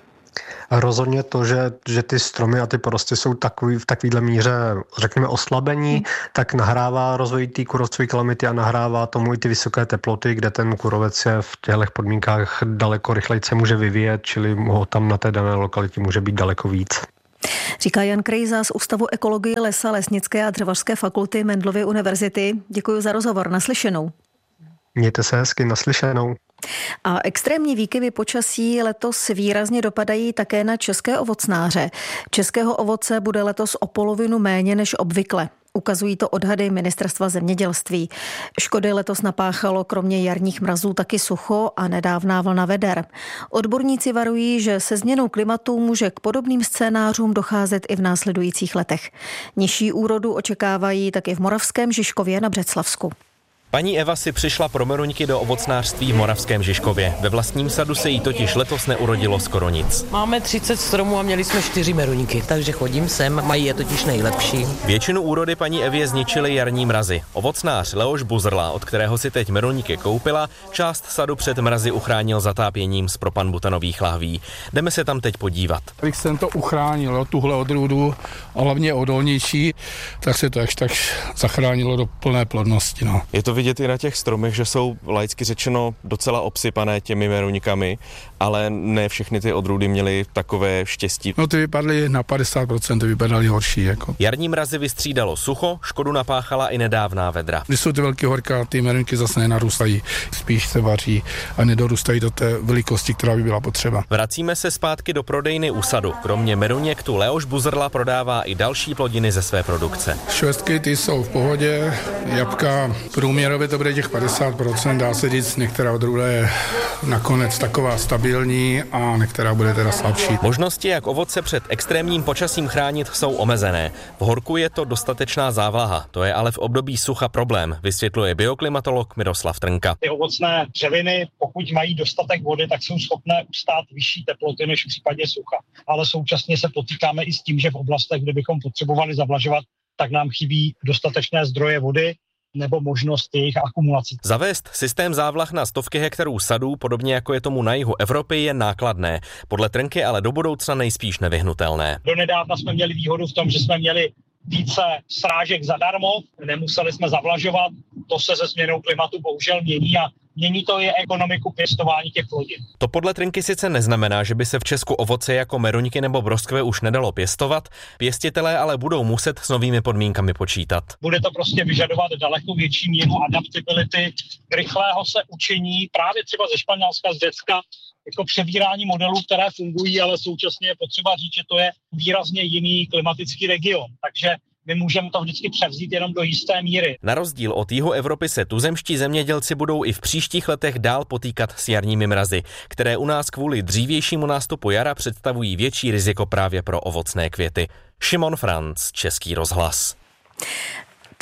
Rozhodně to, že, že ty stromy a ty porosty jsou takový, v takovýhle míře, řekněme, oslabení, hmm. tak nahrává rozvoj té kůrovcové kalamity a nahrává tomu i ty vysoké teploty, kde ten kůrovec je v těchto podmínkách daleko rychleji se může vyvíjet, čili ho tam na té dané lokalitě může být daleko víc. Říká Jan Krejza z Ústavu ekologie lesa, lesnické a dřevařské fakulty Mendelovy univerzity. Děkuji za rozhovor, naslyšenou. Mějte se hezky, naslyšenou. A extrémní výkyvy počasí letos výrazně dopadají také na české ovocnáře. Českého ovoce bude letos o polovinu méně než obvykle. Ukazují to odhady Ministerstva zemědělství. Škody letos napáchalo kromě jarních mrazů taky sucho a nedávná vlna veder. Odborníci varují, že se změnou klimatu může k podobným scénářům docházet i v následujících letech. Nižší úrodu očekávají taky v Moravském Žižkově na Břeclavsku. Paní Eva si přišla pro meruňky do ovocnářství v Moravském Žižkově. Ve vlastním sadu se jí totiž letos neurodilo skoro nic. Máme třicet stromů a měli jsme čtyři meruňky, takže chodím sem, mají je totiž nejlepší. Většinu úrody paní Evě zničily jarní mrazy. Ovocnář Leoš Buzrla, od kterého si teď meruňky koupila, část sadu před mrazy uchránil zatápěním z propanbutanových lahví. Jdeme se tam teď podívat. Když jsem to uchránil, tuhle odrůdu, a hlavně odolnější, tak se to až tak zachránilo do plné plodnosti. No. Je to vidět i na těch stromech, že jsou laicky řečeno docela obsypané těmi meruňkami, ale ne všechny ty odrůdy měly takové štěstí. No ty vypadly na padesát procent, ty vypadaly horší. Jako. Jarní mrazy vystřídalo sucho, škodu napáchala i nedávná vedra. Když jsou ty velké horka, ty meruňky zase nenarůstají, spíš se vaří a nedorůstají do té velikosti, která by byla potřeba. Vracíme se zpátky do prodejny u sadu. Kromě meruněk tu Leoš Buzrla prodává i další plodiny ze své produkce. Švestky ty jsou v pohodě, jabka průměrově to bude těch padesát procent, dá se říct, některá odrůda je nakonec taková stabilní a některá bude teda slabší. Možnosti, jak ovoce před extrémním počasím chránit, jsou omezené. V horku je to dostatečná závlaha, to je ale v období sucha problém, vysvětluje bioklimatolog Miroslav Trnka. Ty ovocné dřeviny, pokud mají dostatek vody, tak jsou schopné ustát vyšší teploty než v případě sucha. Ale současně se potýkáme i s tím, že v oblastech, kde bychom potřebovali zavlažovat, tak nám chybí dostatečné zdroje vody nebo možnost jejich akumulací. Zavést systém závlah na stovky hektarů sadů, podobně jako je tomu na jihu Evropy, je nákladné. Podle Trnky ale do budoucna nejspíš nevyhnutelné. Donedávna jsme měli výhodu v tom, že jsme měli více srážek zadarmo, nemuseli jsme zavlažovat, to se se změnou klimatu bohužel mění a mění to i ekonomiku pěstování těch plodin. To podle Trnky sice neznamená, že by se v Česku ovoce jako meruňky nebo broskve už nedalo pěstovat, pěstitelé ale budou muset s novými podmínkami počítat. Bude to prostě vyžadovat daleko větší míru adaptability, rychlého se učení, právě třeba ze Španělska, z Řecka, jako přebírání modelů, které fungují, ale současně je potřeba říct, že to je výrazně jiný klimatický region. Takže my můžeme to vždycky převzít jenom do jisté míry. Na rozdíl od jihu Evropy se tuzemští zemědělci budou i v příštích letech dál potýkat s jarními mrazy, které u nás kvůli dřívějšímu nástupu jara představují větší riziko právě pro ovocné květy. Šimon Franc, Český rozhlas.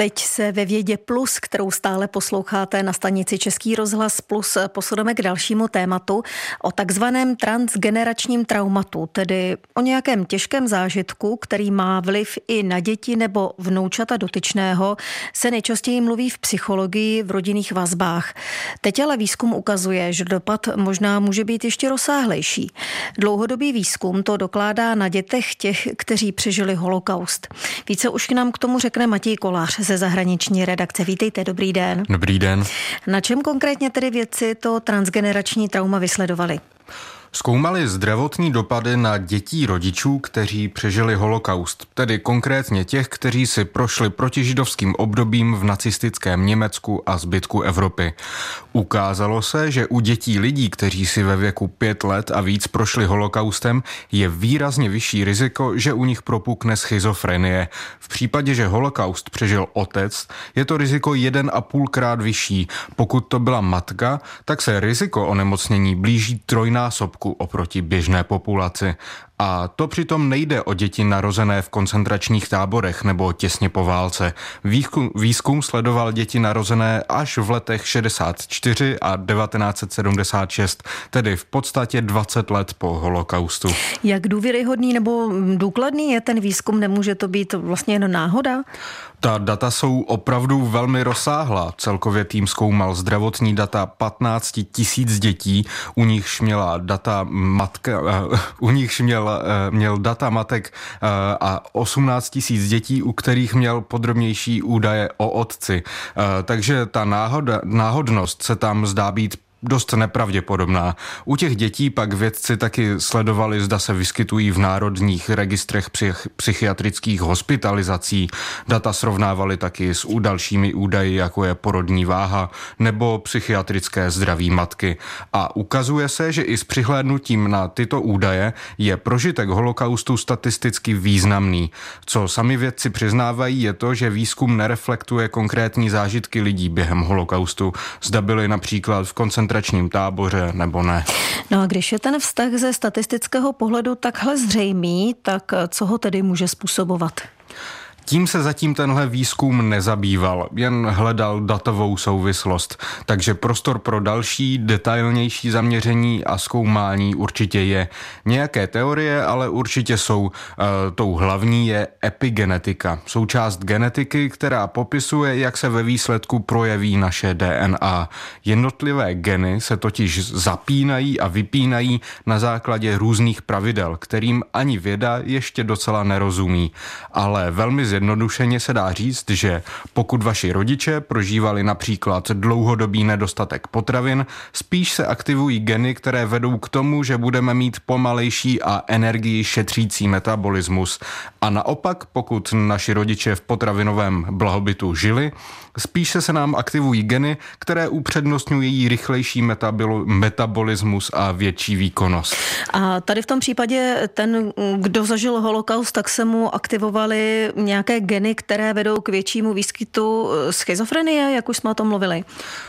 teď se ve Vědě Plus, kterou stále posloucháte na stanici Český rozhlas Plus, posuneme k dalšímu tématu o takzvaném transgeneračním traumatu, tedy o nějakém těžkém zážitku, který má vliv i na děti nebo vnoučata dotyčného, se nejčastěji mluví v psychologii v rodinných vazbách. Teď ale výzkum ukazuje, že dopad možná může být ještě rozsáhlejší. Dlouhodobý výzkum to dokládá na dětech těch, kteří přežili holokaust. Více už k nám k tomu řekne Matěj Kolář ze zahraniční redakce. Vítejte, dobrý den. Dobrý den. Na čem konkrétně tedy vědci to transgenerační trauma vysledovali? Zkoumali zdravotní dopady na dětí rodičů, kteří přežili holokaust, tedy konkrétně těch, kteří si prošli protižidovským obdobím v nacistickém Německu a zbytku Evropy. Ukázalo se, že u dětí lidí, kteří si ve věku pět let a víc prošli holokaustem, je výrazně vyšší riziko, že u nich propukne schizofrenie. V případě, že holokaust přežil otec, je to riziko jeden a půlkrát vyšší. Pokud to byla matka, tak se riziko onemocnění blíží trojnásobku oproti běžné populaci. A to přitom nejde o děti narozené v koncentračních táborech nebo těsně po válce. Výzkum, výzkum sledoval děti narozené až v letech šedesát čtyři a devatenáct set sedmdesát šest, tedy v podstatě dvacet let po holokaustu. Jak důvěryhodný nebo důkladný je ten výzkum? Nemůže to být vlastně jen náhoda? Ta data jsou opravdu velmi rozsáhlá. Celkově tým zkoumal zdravotní data patnáct tisíc dětí, u nichž měla data matka, uh, u nichž měl, uh, měl data matek uh, a osmnáct tisíc dětí, u kterých měl podrobnější údaje o otci. Uh, takže ta náhoda, náhodnost se tam zdá být dost nepravděpodobná. U těch dětí pak vědci taky sledovali, zda se vyskytují v národních registrech psych- psychiatrických hospitalizací. Data srovnávali taky s dalšími údaji, jako je porodní váha nebo psychiatrické zdraví matky. A ukazuje se, že i s přihlédnutím na tyto údaje je prožitek holokaustu statisticky významný. Co sami vědci přiznávají, je to, že výzkum nereflektuje konkrétní zážitky lidí během holokaustu. Zda byli například v koncentračním táboře nebo ne. No a když je ten vztah ze statistického pohledu takhle zřejmý, tak co ho tedy může způsobovat? Tím se zatím tenhle výzkum nezabýval, jen hledal datovou souvislost. Takže prostor pro další, detailnější zaměření a zkoumání určitě je. Nějaké teorie ale určitě jsou. E, tou hlavní je epigenetika. Součást genetiky, která popisuje, jak se ve výsledku projeví naše D N A. Jednotlivé geny se totiž zapínají a vypínají na základě různých pravidel, kterým ani věda ještě docela nerozumí. Ale velmi zjednodušeně se dá říct, že pokud vaši rodiče prožívali například dlouhodobý nedostatek potravin, spíš se aktivují geny, které vedou k tomu, že budeme mít pomalejší a energii šetřící metabolismus. A naopak, pokud naši rodiče v potravinovém blahobytu žili, spíše se nám aktivují geny, které upřednostňují rychlejší metabolo- metabolismus a větší výkonnost. A tady v tom případě ten, kdo zažil holokaust, tak se mu aktivovaly nějaké geny, které vedou k většímu výskytu schizofrenie, jak už jsme o tom mluvili?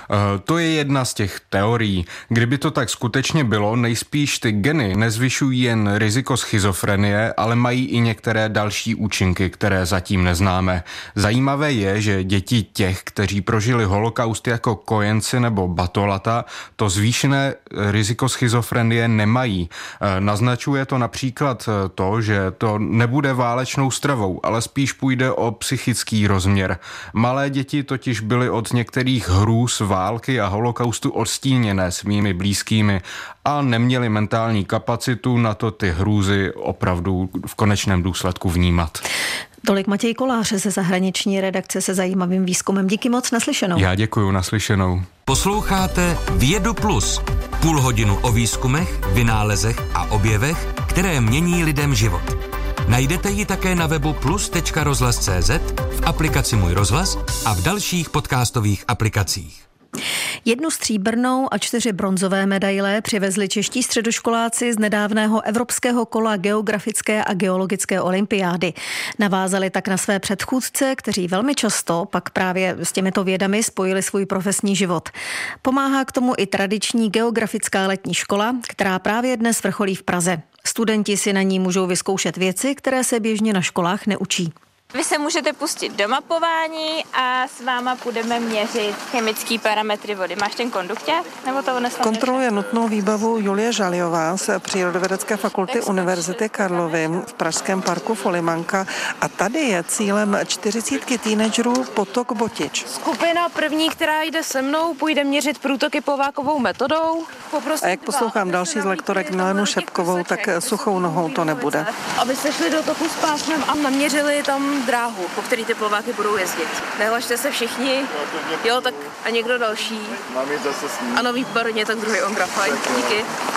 To je jedna z těch teorií. Kdyby to tak skutečně bylo, nejspíš ty geny nezvyšují jen riziko schizofrenie, ale mají i některé další účinky, které zatím neznáme. Zajímavé je, že děti těch, kteří prožili holokaust jako kojenci nebo batolata, to zvýšené riziko schizofrenie nemají. Naznačuje to například to, že to nebude válečnou stravou, ale spíš půjde o psychický rozměr. Malé děti totiž byly od některých hrůz války a holokaustu odstíněné svými blízkými a neměli mentální kapacitu na to ty hrůzy opravdu v konečném důsledku vnímat. Tolik Matěj Kolář ze zahraniční redakce se zajímavým výzkumem. Díky moc, naslyšenou. Já děkuju, naslyšenou. Posloucháte Vědu Plus. Půl hodinu o výzkumech, vynálezech a objevech, které mění lidem život. Najdete ji také na webu plus tečka rozhlas tečka cé zet, v aplikaci Můj rozhlas a v dalších podcastových aplikacích. Jednu stříbrnou a čtyři bronzové medaile přivezli čeští středoškoláci z nedávného evropského kola geografické a geologické olympiády. Navázali tak na své předchůdce, kteří velmi často pak právě s těmito vědami spojili svůj profesní život. Pomáhá k tomu i tradiční geografická letní škola, která právě dnes vrcholí v Praze. Studenti si na ní můžou vyzkoušet věci, které se běžně na školách neučí. Vy se můžete pustit do mapování a s váma budeme měřit chemické parametry vody. Máš ten kondukťák? Nebo to odnesla? Kontroluje nutnou výbavu Julie Žaliová z Přírodovědecké fakulty Univerzity Karlovy v pražském parku Folimanka. A tady je cílem čtyřicítky teenagerů potok Botič. Skupina první, která jde se mnou, půjde měřit průtoky plovákovou metodou. A jak poslouchám další z lektorek Milenu Šepkovou, tak suchou nohou to nebude. Aby se šli do toku s pásmem a naměřili tam dráhu, po který ty plováky budou jezdit. Nehlašte se všichni. Jo, tak a někdo další. Mám jít zase s ním. Ano, výborně, tak druhý Ondra, fajn, díky.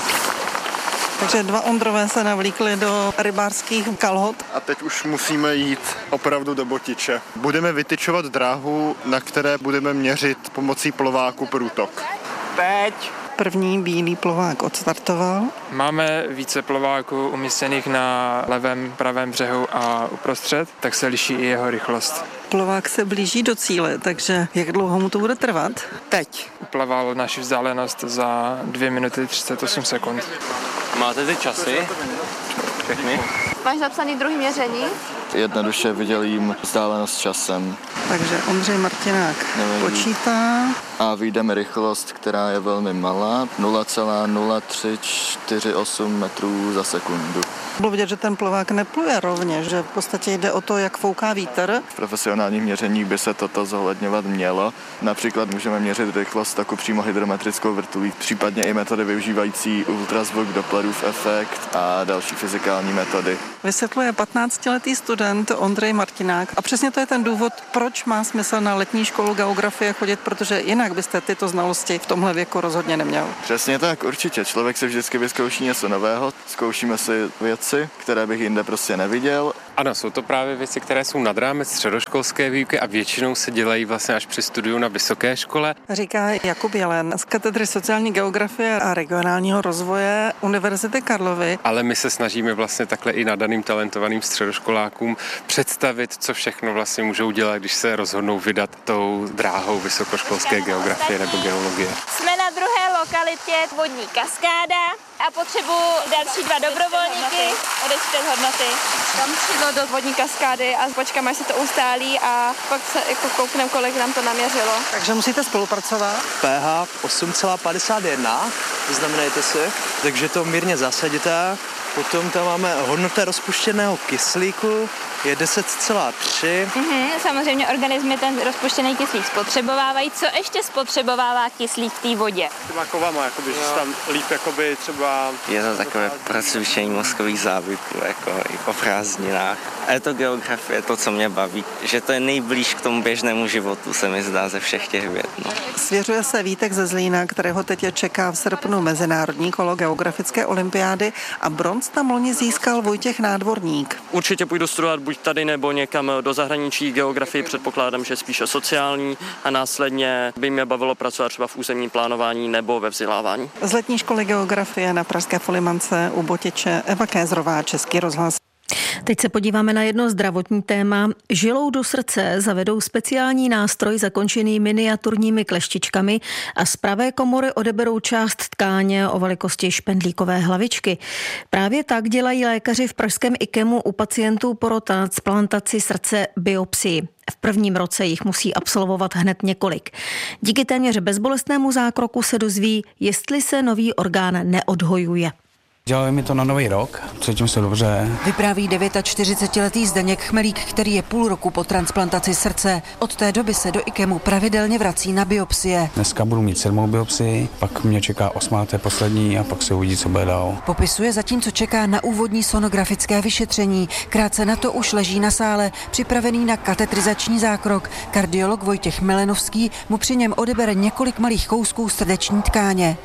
Takže dva Ondrové se navlíkli do rybářských kalhot. A teď už musíme jít opravdu do Botiče. Budeme vytyčovat dráhu, na které budeme měřit pomocí plováku průtok. Teď. První bílý plovák odstartoval. Máme více plováků umístěných na levém, pravém břehu a uprostřed, tak se liší i jeho rychlost. Plovák se blíží do cíle, takže jak dlouho mu to bude trvat? Teď. Uplaval naši vzdálenost za dvě minuty třicet osm sekund. Máte ty časy? Všechny? Máš zapsaný druhý měření? Jednoduše vydělím vzdálenost časem. Takže Ondřej Martinák počítá. A vyjdeme rychlost, která je velmi malá, nula celá nula tři čtyři osm metrů za sekundu. Bylo vidět, že ten plovák nepluje rovně, že v podstatě jde o to, jak fouká vítr. V profesionálních měřeních by se toto zohledňovat mělo. Například můžeme měřit rychlost taku přímo hydrometrickou vrtulí, případně i metody využívající ultrazvuk, Dopplerův efekt a další fyzikální metody. Vysvětluje patnáctiletý student Ondřej Martinák a přesně to je ten důvod, proč má smysl na letní školu geografie chodit, protože jinak byste tyto znalosti v tomhle věku rozhodně neměl. Přesně tak, určitě. Člověk se vždycky vyzkouší něco nového, zkoušíme si věci, které bych jinde prostě neviděl. Ano, jsou to právě věci, které jsou nad rámec středoškolské výuky a většinou se dělají vlastně až při studiu na vysoké škole. Říká Jakub Jelen z katedry sociální geografie a regionálního rozvoje Univerzity Karlovy. Ale my se snažíme vlastně takhle i nadaným talentovaným středoškolákům představit, co všechno vlastně můžou dělat, když se rozhodnou vydat tou dráhou vysokoškolské geografie nebo geologie. Jsme na druhé lokalitě vodní kaskáda a potřebuji další dva dobrovolníky odečtet hodnoty. Tam přijdu do vodní kaskády a počkáme, až se to ustálí a pak se jako koukneme, kolik nám to naměřilo. Takže musíte spolupracovat. pH osm celá padesát jedna, znamenajte si, takže to mírně zasadíte. Potom tam máme hodnota rozpuštěného kyslíku, je deset celá tři. Mhm, samozřejmě organismy ten rozpuštěný kyslík spotřebovávají. Co ještě spotřebovává kyslík v té vodě? Těma kovama, jakoby, že tam líp jakoby třeba... Je to takové procvičení mozkových závyků, jako i po prázdninách. A je to geografie, to, co mě baví, že to je nejblíž k tomu běžnému životu, se mi zdá ze všech těch věd. No. Svěřuje se Vítek ze Zlína, kterého teď čeká v srpnu mezinárodní kolo geografické olympiády a bronz tam loni získal Vojtěch Nádvorník. Určitě půjdu studovat buď tady nebo někam do zahraničí. Geografii předpokládám, že spíše sociální a následně by mě bavilo pracovat třeba v územním plánování nebo ve vzdělávání. Z letní školy geografie na pražské Folimance u Botiče Eva Kézrová, Český rozhlas. Teď se podíváme na jedno zdravotní téma. Žilou do srdce zavedou speciální nástroj zakončený miniaturními kleštičkami a z pravé komory odeberou část tkáně o velikosti špendlíkové hlavičky. Právě tak dělají lékaři v pražském IKEMu u pacientů po transplantaci srdce biopsii. V prvním roce jich musí absolvovat hned několik. Díky téměř bezbolestnému zákroku se dozví, jestli se nový orgán neodhojuje. Dělali mi to na nový rok, cítím se dobře. Vypráví čtyřicetidevětiletý Zdeněk Chmelík, který je půl roku po transplantaci srdce. Od té doby se do IKEMu pravidelně vrací na biopsie. Dneska budu mít sedmou biopsii, pak mě čeká osmá, to je poslední a pak se uvidí, co bude dál. Popisuje zatímco čeká na úvodní sonografické vyšetření. Krátce na to už leží na sále, připravený na katetrizační zákrok. Kardiolog Vojtěch Milenovský mu při něm odebere několik malých kousků srdeční tkáně.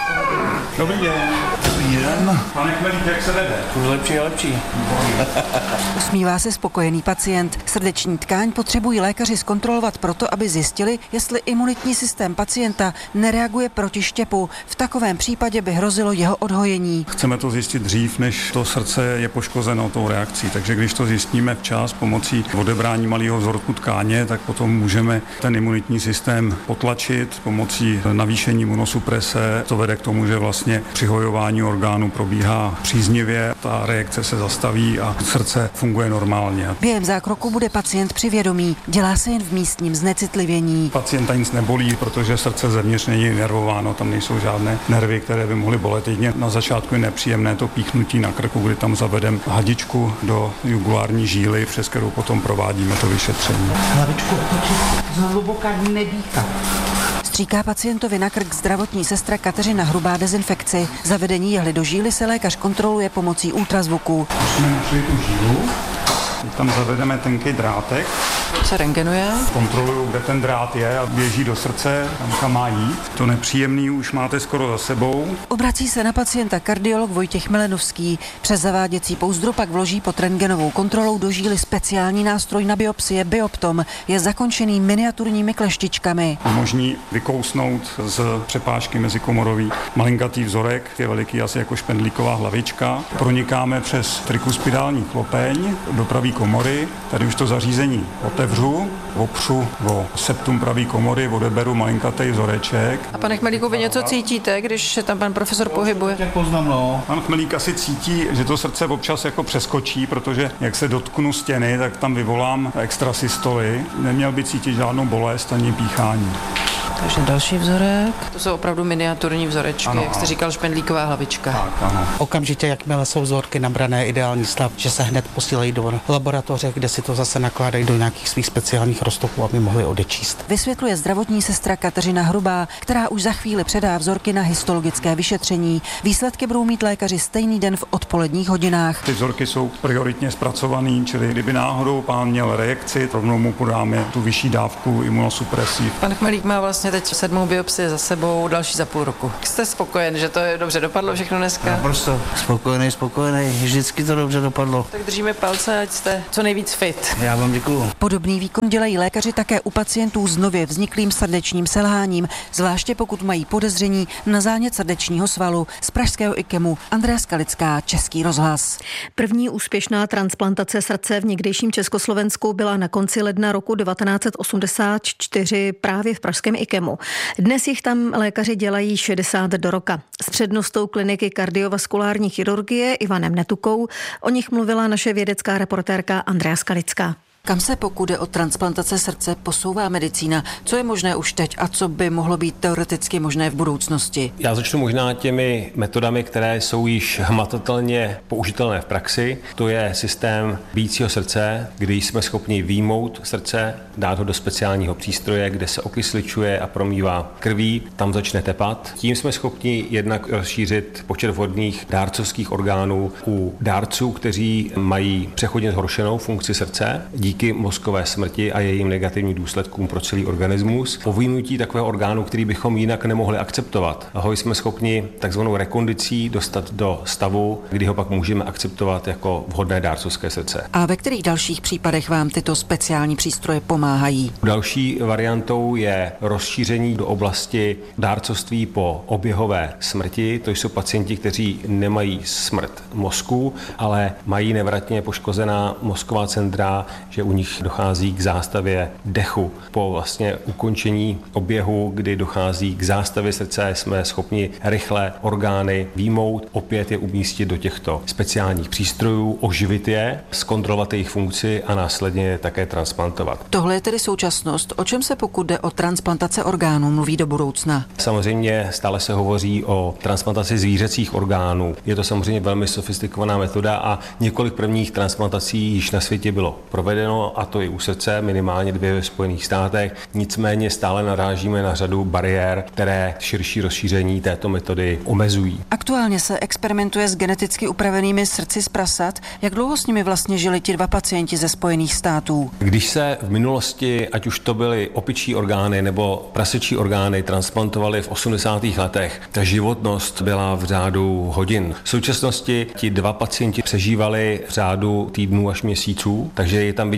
Dobrý den. Dobrý den. Pane Chmelík, jak se vede? Už lepší a lepší. Usmívá se spokojený pacient. Srdeční tkáň potřebují lékaři zkontrolovat proto, aby zjistili, jestli imunitní systém pacienta nereaguje proti štěpu. V takovém případě by hrozilo jeho odhojení. Chceme to zjistit dřív, než to srdce je poškozeno tou reakcí. Takže když to zjistíme včas pomocí odebrání malého vzorku tkáně, tak potom můžeme ten imunitní systém potlačit pomocí navýšení imunosuprese. To vede k tomu, že vlastně přihojování orgánu probíhá příznivě, ta reakce se zastaví a srdce funguje normálně. Během zákroku bude pacient při vědomí, dělá se jen v místním znecitlivění. Pacienta nic nebolí, protože srdce zevnitř není nervováno, tam nejsou žádné nervy, které by mohly bolet. Jedině na začátku je nepříjemné to píchnutí na krku, kdy tam zavedeme hadičku do jugulární žíly, přes kterou potom provádíme to vyšetření. Hlavičku otočit, zhluboka nedýchat. Stříká pacientovi na krk zdravotní sestra Kateřina Hrubá dezinfekci. Zavedení jehly do žíly se lékař kontroluje pomocí ultrazvuku. Už jsme našli tu žílu. Teď tam zavedeme tenký drátek. Se rentgenuje. Kontroluju, kde ten drát je a běží do srdce, tam kam má jít. To nepříjemný už máte skoro za sebou. Obrací se na pacienta kardiolog Vojtěch Melenovský. Přes zaváděcí pouzdro pak vloží pod rentgenovou kontrolou do žíly speciální nástroj na biopsie Bioptom. Je zakončený miniaturními kleštičkami. Umožní vykousnout z přepážky mezikomorový malinkatý vzorek, je veliký asi jako špendlíková hlavička. Pronikáme přes trikuspidální chlopeň do pravý komory. Tady už to zařízení otevřu, opřu o septum pravý komory, odeberu malinkatý vzoreček. A pane Chmelíku, vy něco cítíte, když se tam pan profesor pohybuje? Jak poznám, no. Pan Chmelík asi cítí, že to srdce občas jako přeskočí, protože jak se dotknu stěny, tak tam vyvolám extrasystoly. Neměl by cítit žádnou bolest ani píchání. Takže další vzorek. To jsou opravdu miniaturní vzorečky, ano, jak jste říkal, špendlíková hlavička. Tak, ano. Okamžitě, jakmile jsou vzorky nabrané ideální stav, že se hned posílají do laboratoře, kde si to zase nakládají do nějakých svých speciálních roztoků, aby mohli odečíst. Vysvětluje zdravotní sestra Kateřina Hrubá, která už za chvíli předá vzorky na histologické vyšetření. Výsledky budou mít lékaři stejný den v odpoledních hodinách. Ty vzorky jsou prioritně zpracovaný, čili kdyby náhodou pán měl reakci, rovnou mu podáme tu vyšší dávku imunosupresiv. Pan Chmelík má vlastně teď sedmou biopsii za sebou, další za půl roku. Jste spokojen, že to je dobře dopadlo všechno dneska? Naprosto spokojený, spokojený, vždycky to dobře dopadlo. Tak držíme palce, ať jste co nejvíc fit. Já vám děkuju. Podobný výkon dělají lékaři také u pacientů s nově vzniklým srdečním selháním, zvláště pokud mají podezření na zánět srdečního svalu. Z pražského IKEMu Andrea Skalická, Český rozhlas. První úspěšná transplantace srdce v někdejším Československu byla na konci ledna roku devatenáct set osmdesát čtyři právě v pražském IKEMu. Dnes jich tam lékaři dělají šedesát do roka. S přednostou kliniky kardiovaskulární chirurgie Ivanem Netukou o nich mluvila naše vědecká reportérka Andrea Skalická. Kam se, pokud jde o transplantace srdce, posouvá medicína? Co je možné už teď a co by mohlo být teoreticky možné v budoucnosti? Já začnu možná těmi metodami, které jsou již hmatatelně použitelné v praxi. To je systém bijícího srdce, kdy jsme schopni vyjmout srdce, dát ho do speciálního přístroje, kde se okysličuje a promývá krví, tam začne tepat. Tím jsme schopni jednak rozšířit počet vhodných dárcovských orgánů u dárců, kteří mají přechodně zhoršenou funkci srdce díky mozkové smrti a jejím negativním důsledkům pro celý organismus. Po vyjmutí takového orgánu, který bychom jinak nemohli akceptovat, ho jsme schopni takzvanou rekondicí dostat do stavu, kdy ho pak můžeme akceptovat jako vhodné dárcovské srdce. A ve kterých dalších případech vám tyto speciální přístroje pomáhají? Další variantou je rozšíření do oblasti dárcovství po oběhové smrti. To jsou pacienti, kteří nemají smrt mozku, ale mají nevratně poškozená mozková centra, že u nich dochází k zástavě dechu. Po vlastně ukončení oběhu, kdy dochází k zástavě srdce, jsme schopni rychle orgány výjmout, opět je umístit do těchto speciálních přístrojů, oživit je, zkontrolovat jejich funkci a následně je také transplantovat. Tohle je tedy současnost. O čem se, pokud jde o transplantace orgánů, mluví do budoucna? Samozřejmě stále se hovoří o transplantaci zvířecích orgánů. Je to samozřejmě velmi sofistikovaná metoda a několik prvních transplantací již na světě bylo provedeno, a to i u srdce, minimálně dvě ve Spojených státech. Nicméně stále narážíme na řadu bariér, které širší rozšíření této metody omezují. Aktuálně se experimentuje s geneticky upravenými srdci z prasat. Jak dlouho s nimi vlastně žili ti dva pacienti ze Spojených států? Když se v minulosti, ať už to byly opičí orgány nebo prasečí orgány, transplantovaly v osmdesátých letech, ta životnost byla v řádu hodin. V současnosti ti dva pacienti přežívali v řádu týdnů až měsíců, takže je tam vidět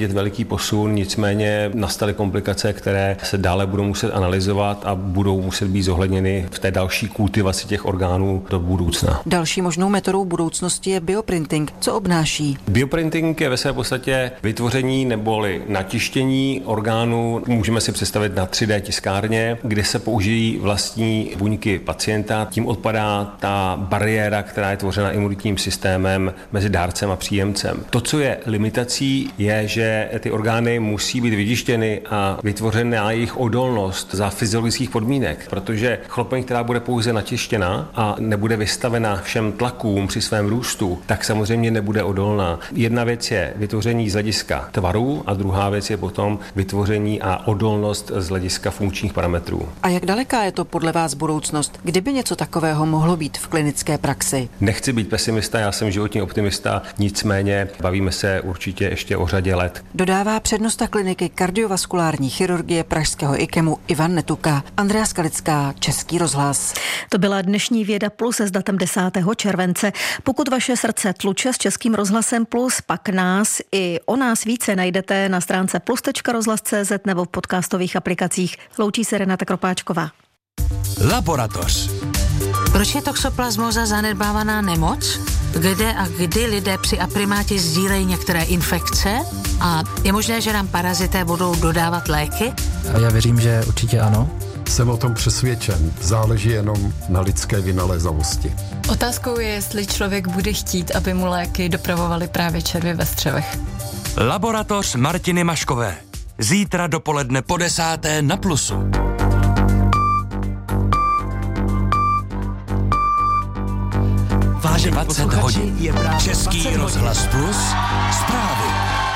vidět veliký posun, nicméně nastaly komplikace, které se dále budou muset analyzovat a budou muset být zohledněny v té další kultivaci těch orgánů do budoucna. Další možnou metodou budoucnosti je bioprinting. Co obnáší? Bioprinting je ve své podstatě vytvoření neboli natištění orgánů. Můžeme si představit na tři dé tiskárně, kde se použijí vlastní buňky pacienta. Tím odpadá ta bariéra, která je tvořena imunitním systémem mezi dárcem a příjemcem. To, co je limitací, je, že ty orgány musí být vytištěny a vytvořena jejich odolnost za fyziologických podmínek, protože chlopeň, která bude pouze natištěna a nebude vystavena všem tlakům při svém růstu, tak samozřejmě nebude odolná. Jedna věc je vytvoření z hlediska tvaru a druhá věc je potom vytvoření a odolnost z hlediska funkčních parametrů. A jak daleká je to podle vás budoucnost? Kdyby něco takového mohlo být v klinické praxi? Nechci být pesimista, já jsem životní optimista, nicméně bavíme se určitě ještě o řadě let. Dodává přednosta kliniky kardiovaskulární chirurgie pražského IKEMu Ivan Netuka. Andrea Skalická, Český rozhlas. To byla dnešní Věda Plus s datem desátého července. Pokud vaše srdce tluče s Českým rozhlasem Plus, pak nás i o nás více najdete na stránce plus tečka rozhlas tečka cé zet nebo v podcastových aplikacích. Loučí se Renata Kropáčková. Laboratoř. Proč je toxoplasmóza zanedbávaná nemoc? Kde a kdy lidé při aprimátě sdílejí některé infekce? A je možné, že nám parazité budou dodávat léky? Já věřím, že určitě ano. Jsem o tom přesvědčen. Záleží jenom na lidské vynalézavosti. Otázkou je, jestli člověk bude chtít, aby mu léky dopravovaly právě červy ve střevech. Laboratoř Martiny Maškové. Zítra dopoledne po desáté na Plusu. Vážení dvacet hodin. Český rozhlas Plus. Zprávy.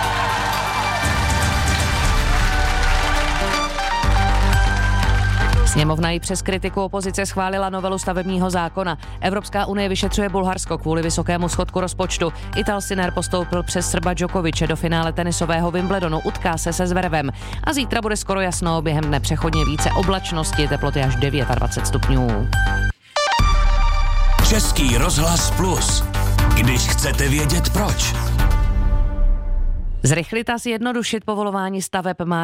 Sněmovna i přes kritiku opozice schválila novelu stavebního zákona. Evropská unie vyšetřuje Bulharsko kvůli vysokému schodku rozpočtu. Ital Sinner postoupil přes Srba Djokoviče do finále tenisového Wimbledonu, utká se se Zverevem. A zítra bude skoro jasno, během dne přechodně více oblačnosti, teploty až dvacet devět stupňů. Český rozhlas Plus. Když chcete vědět proč. Zrychlit a zjednodušit povolování staveb má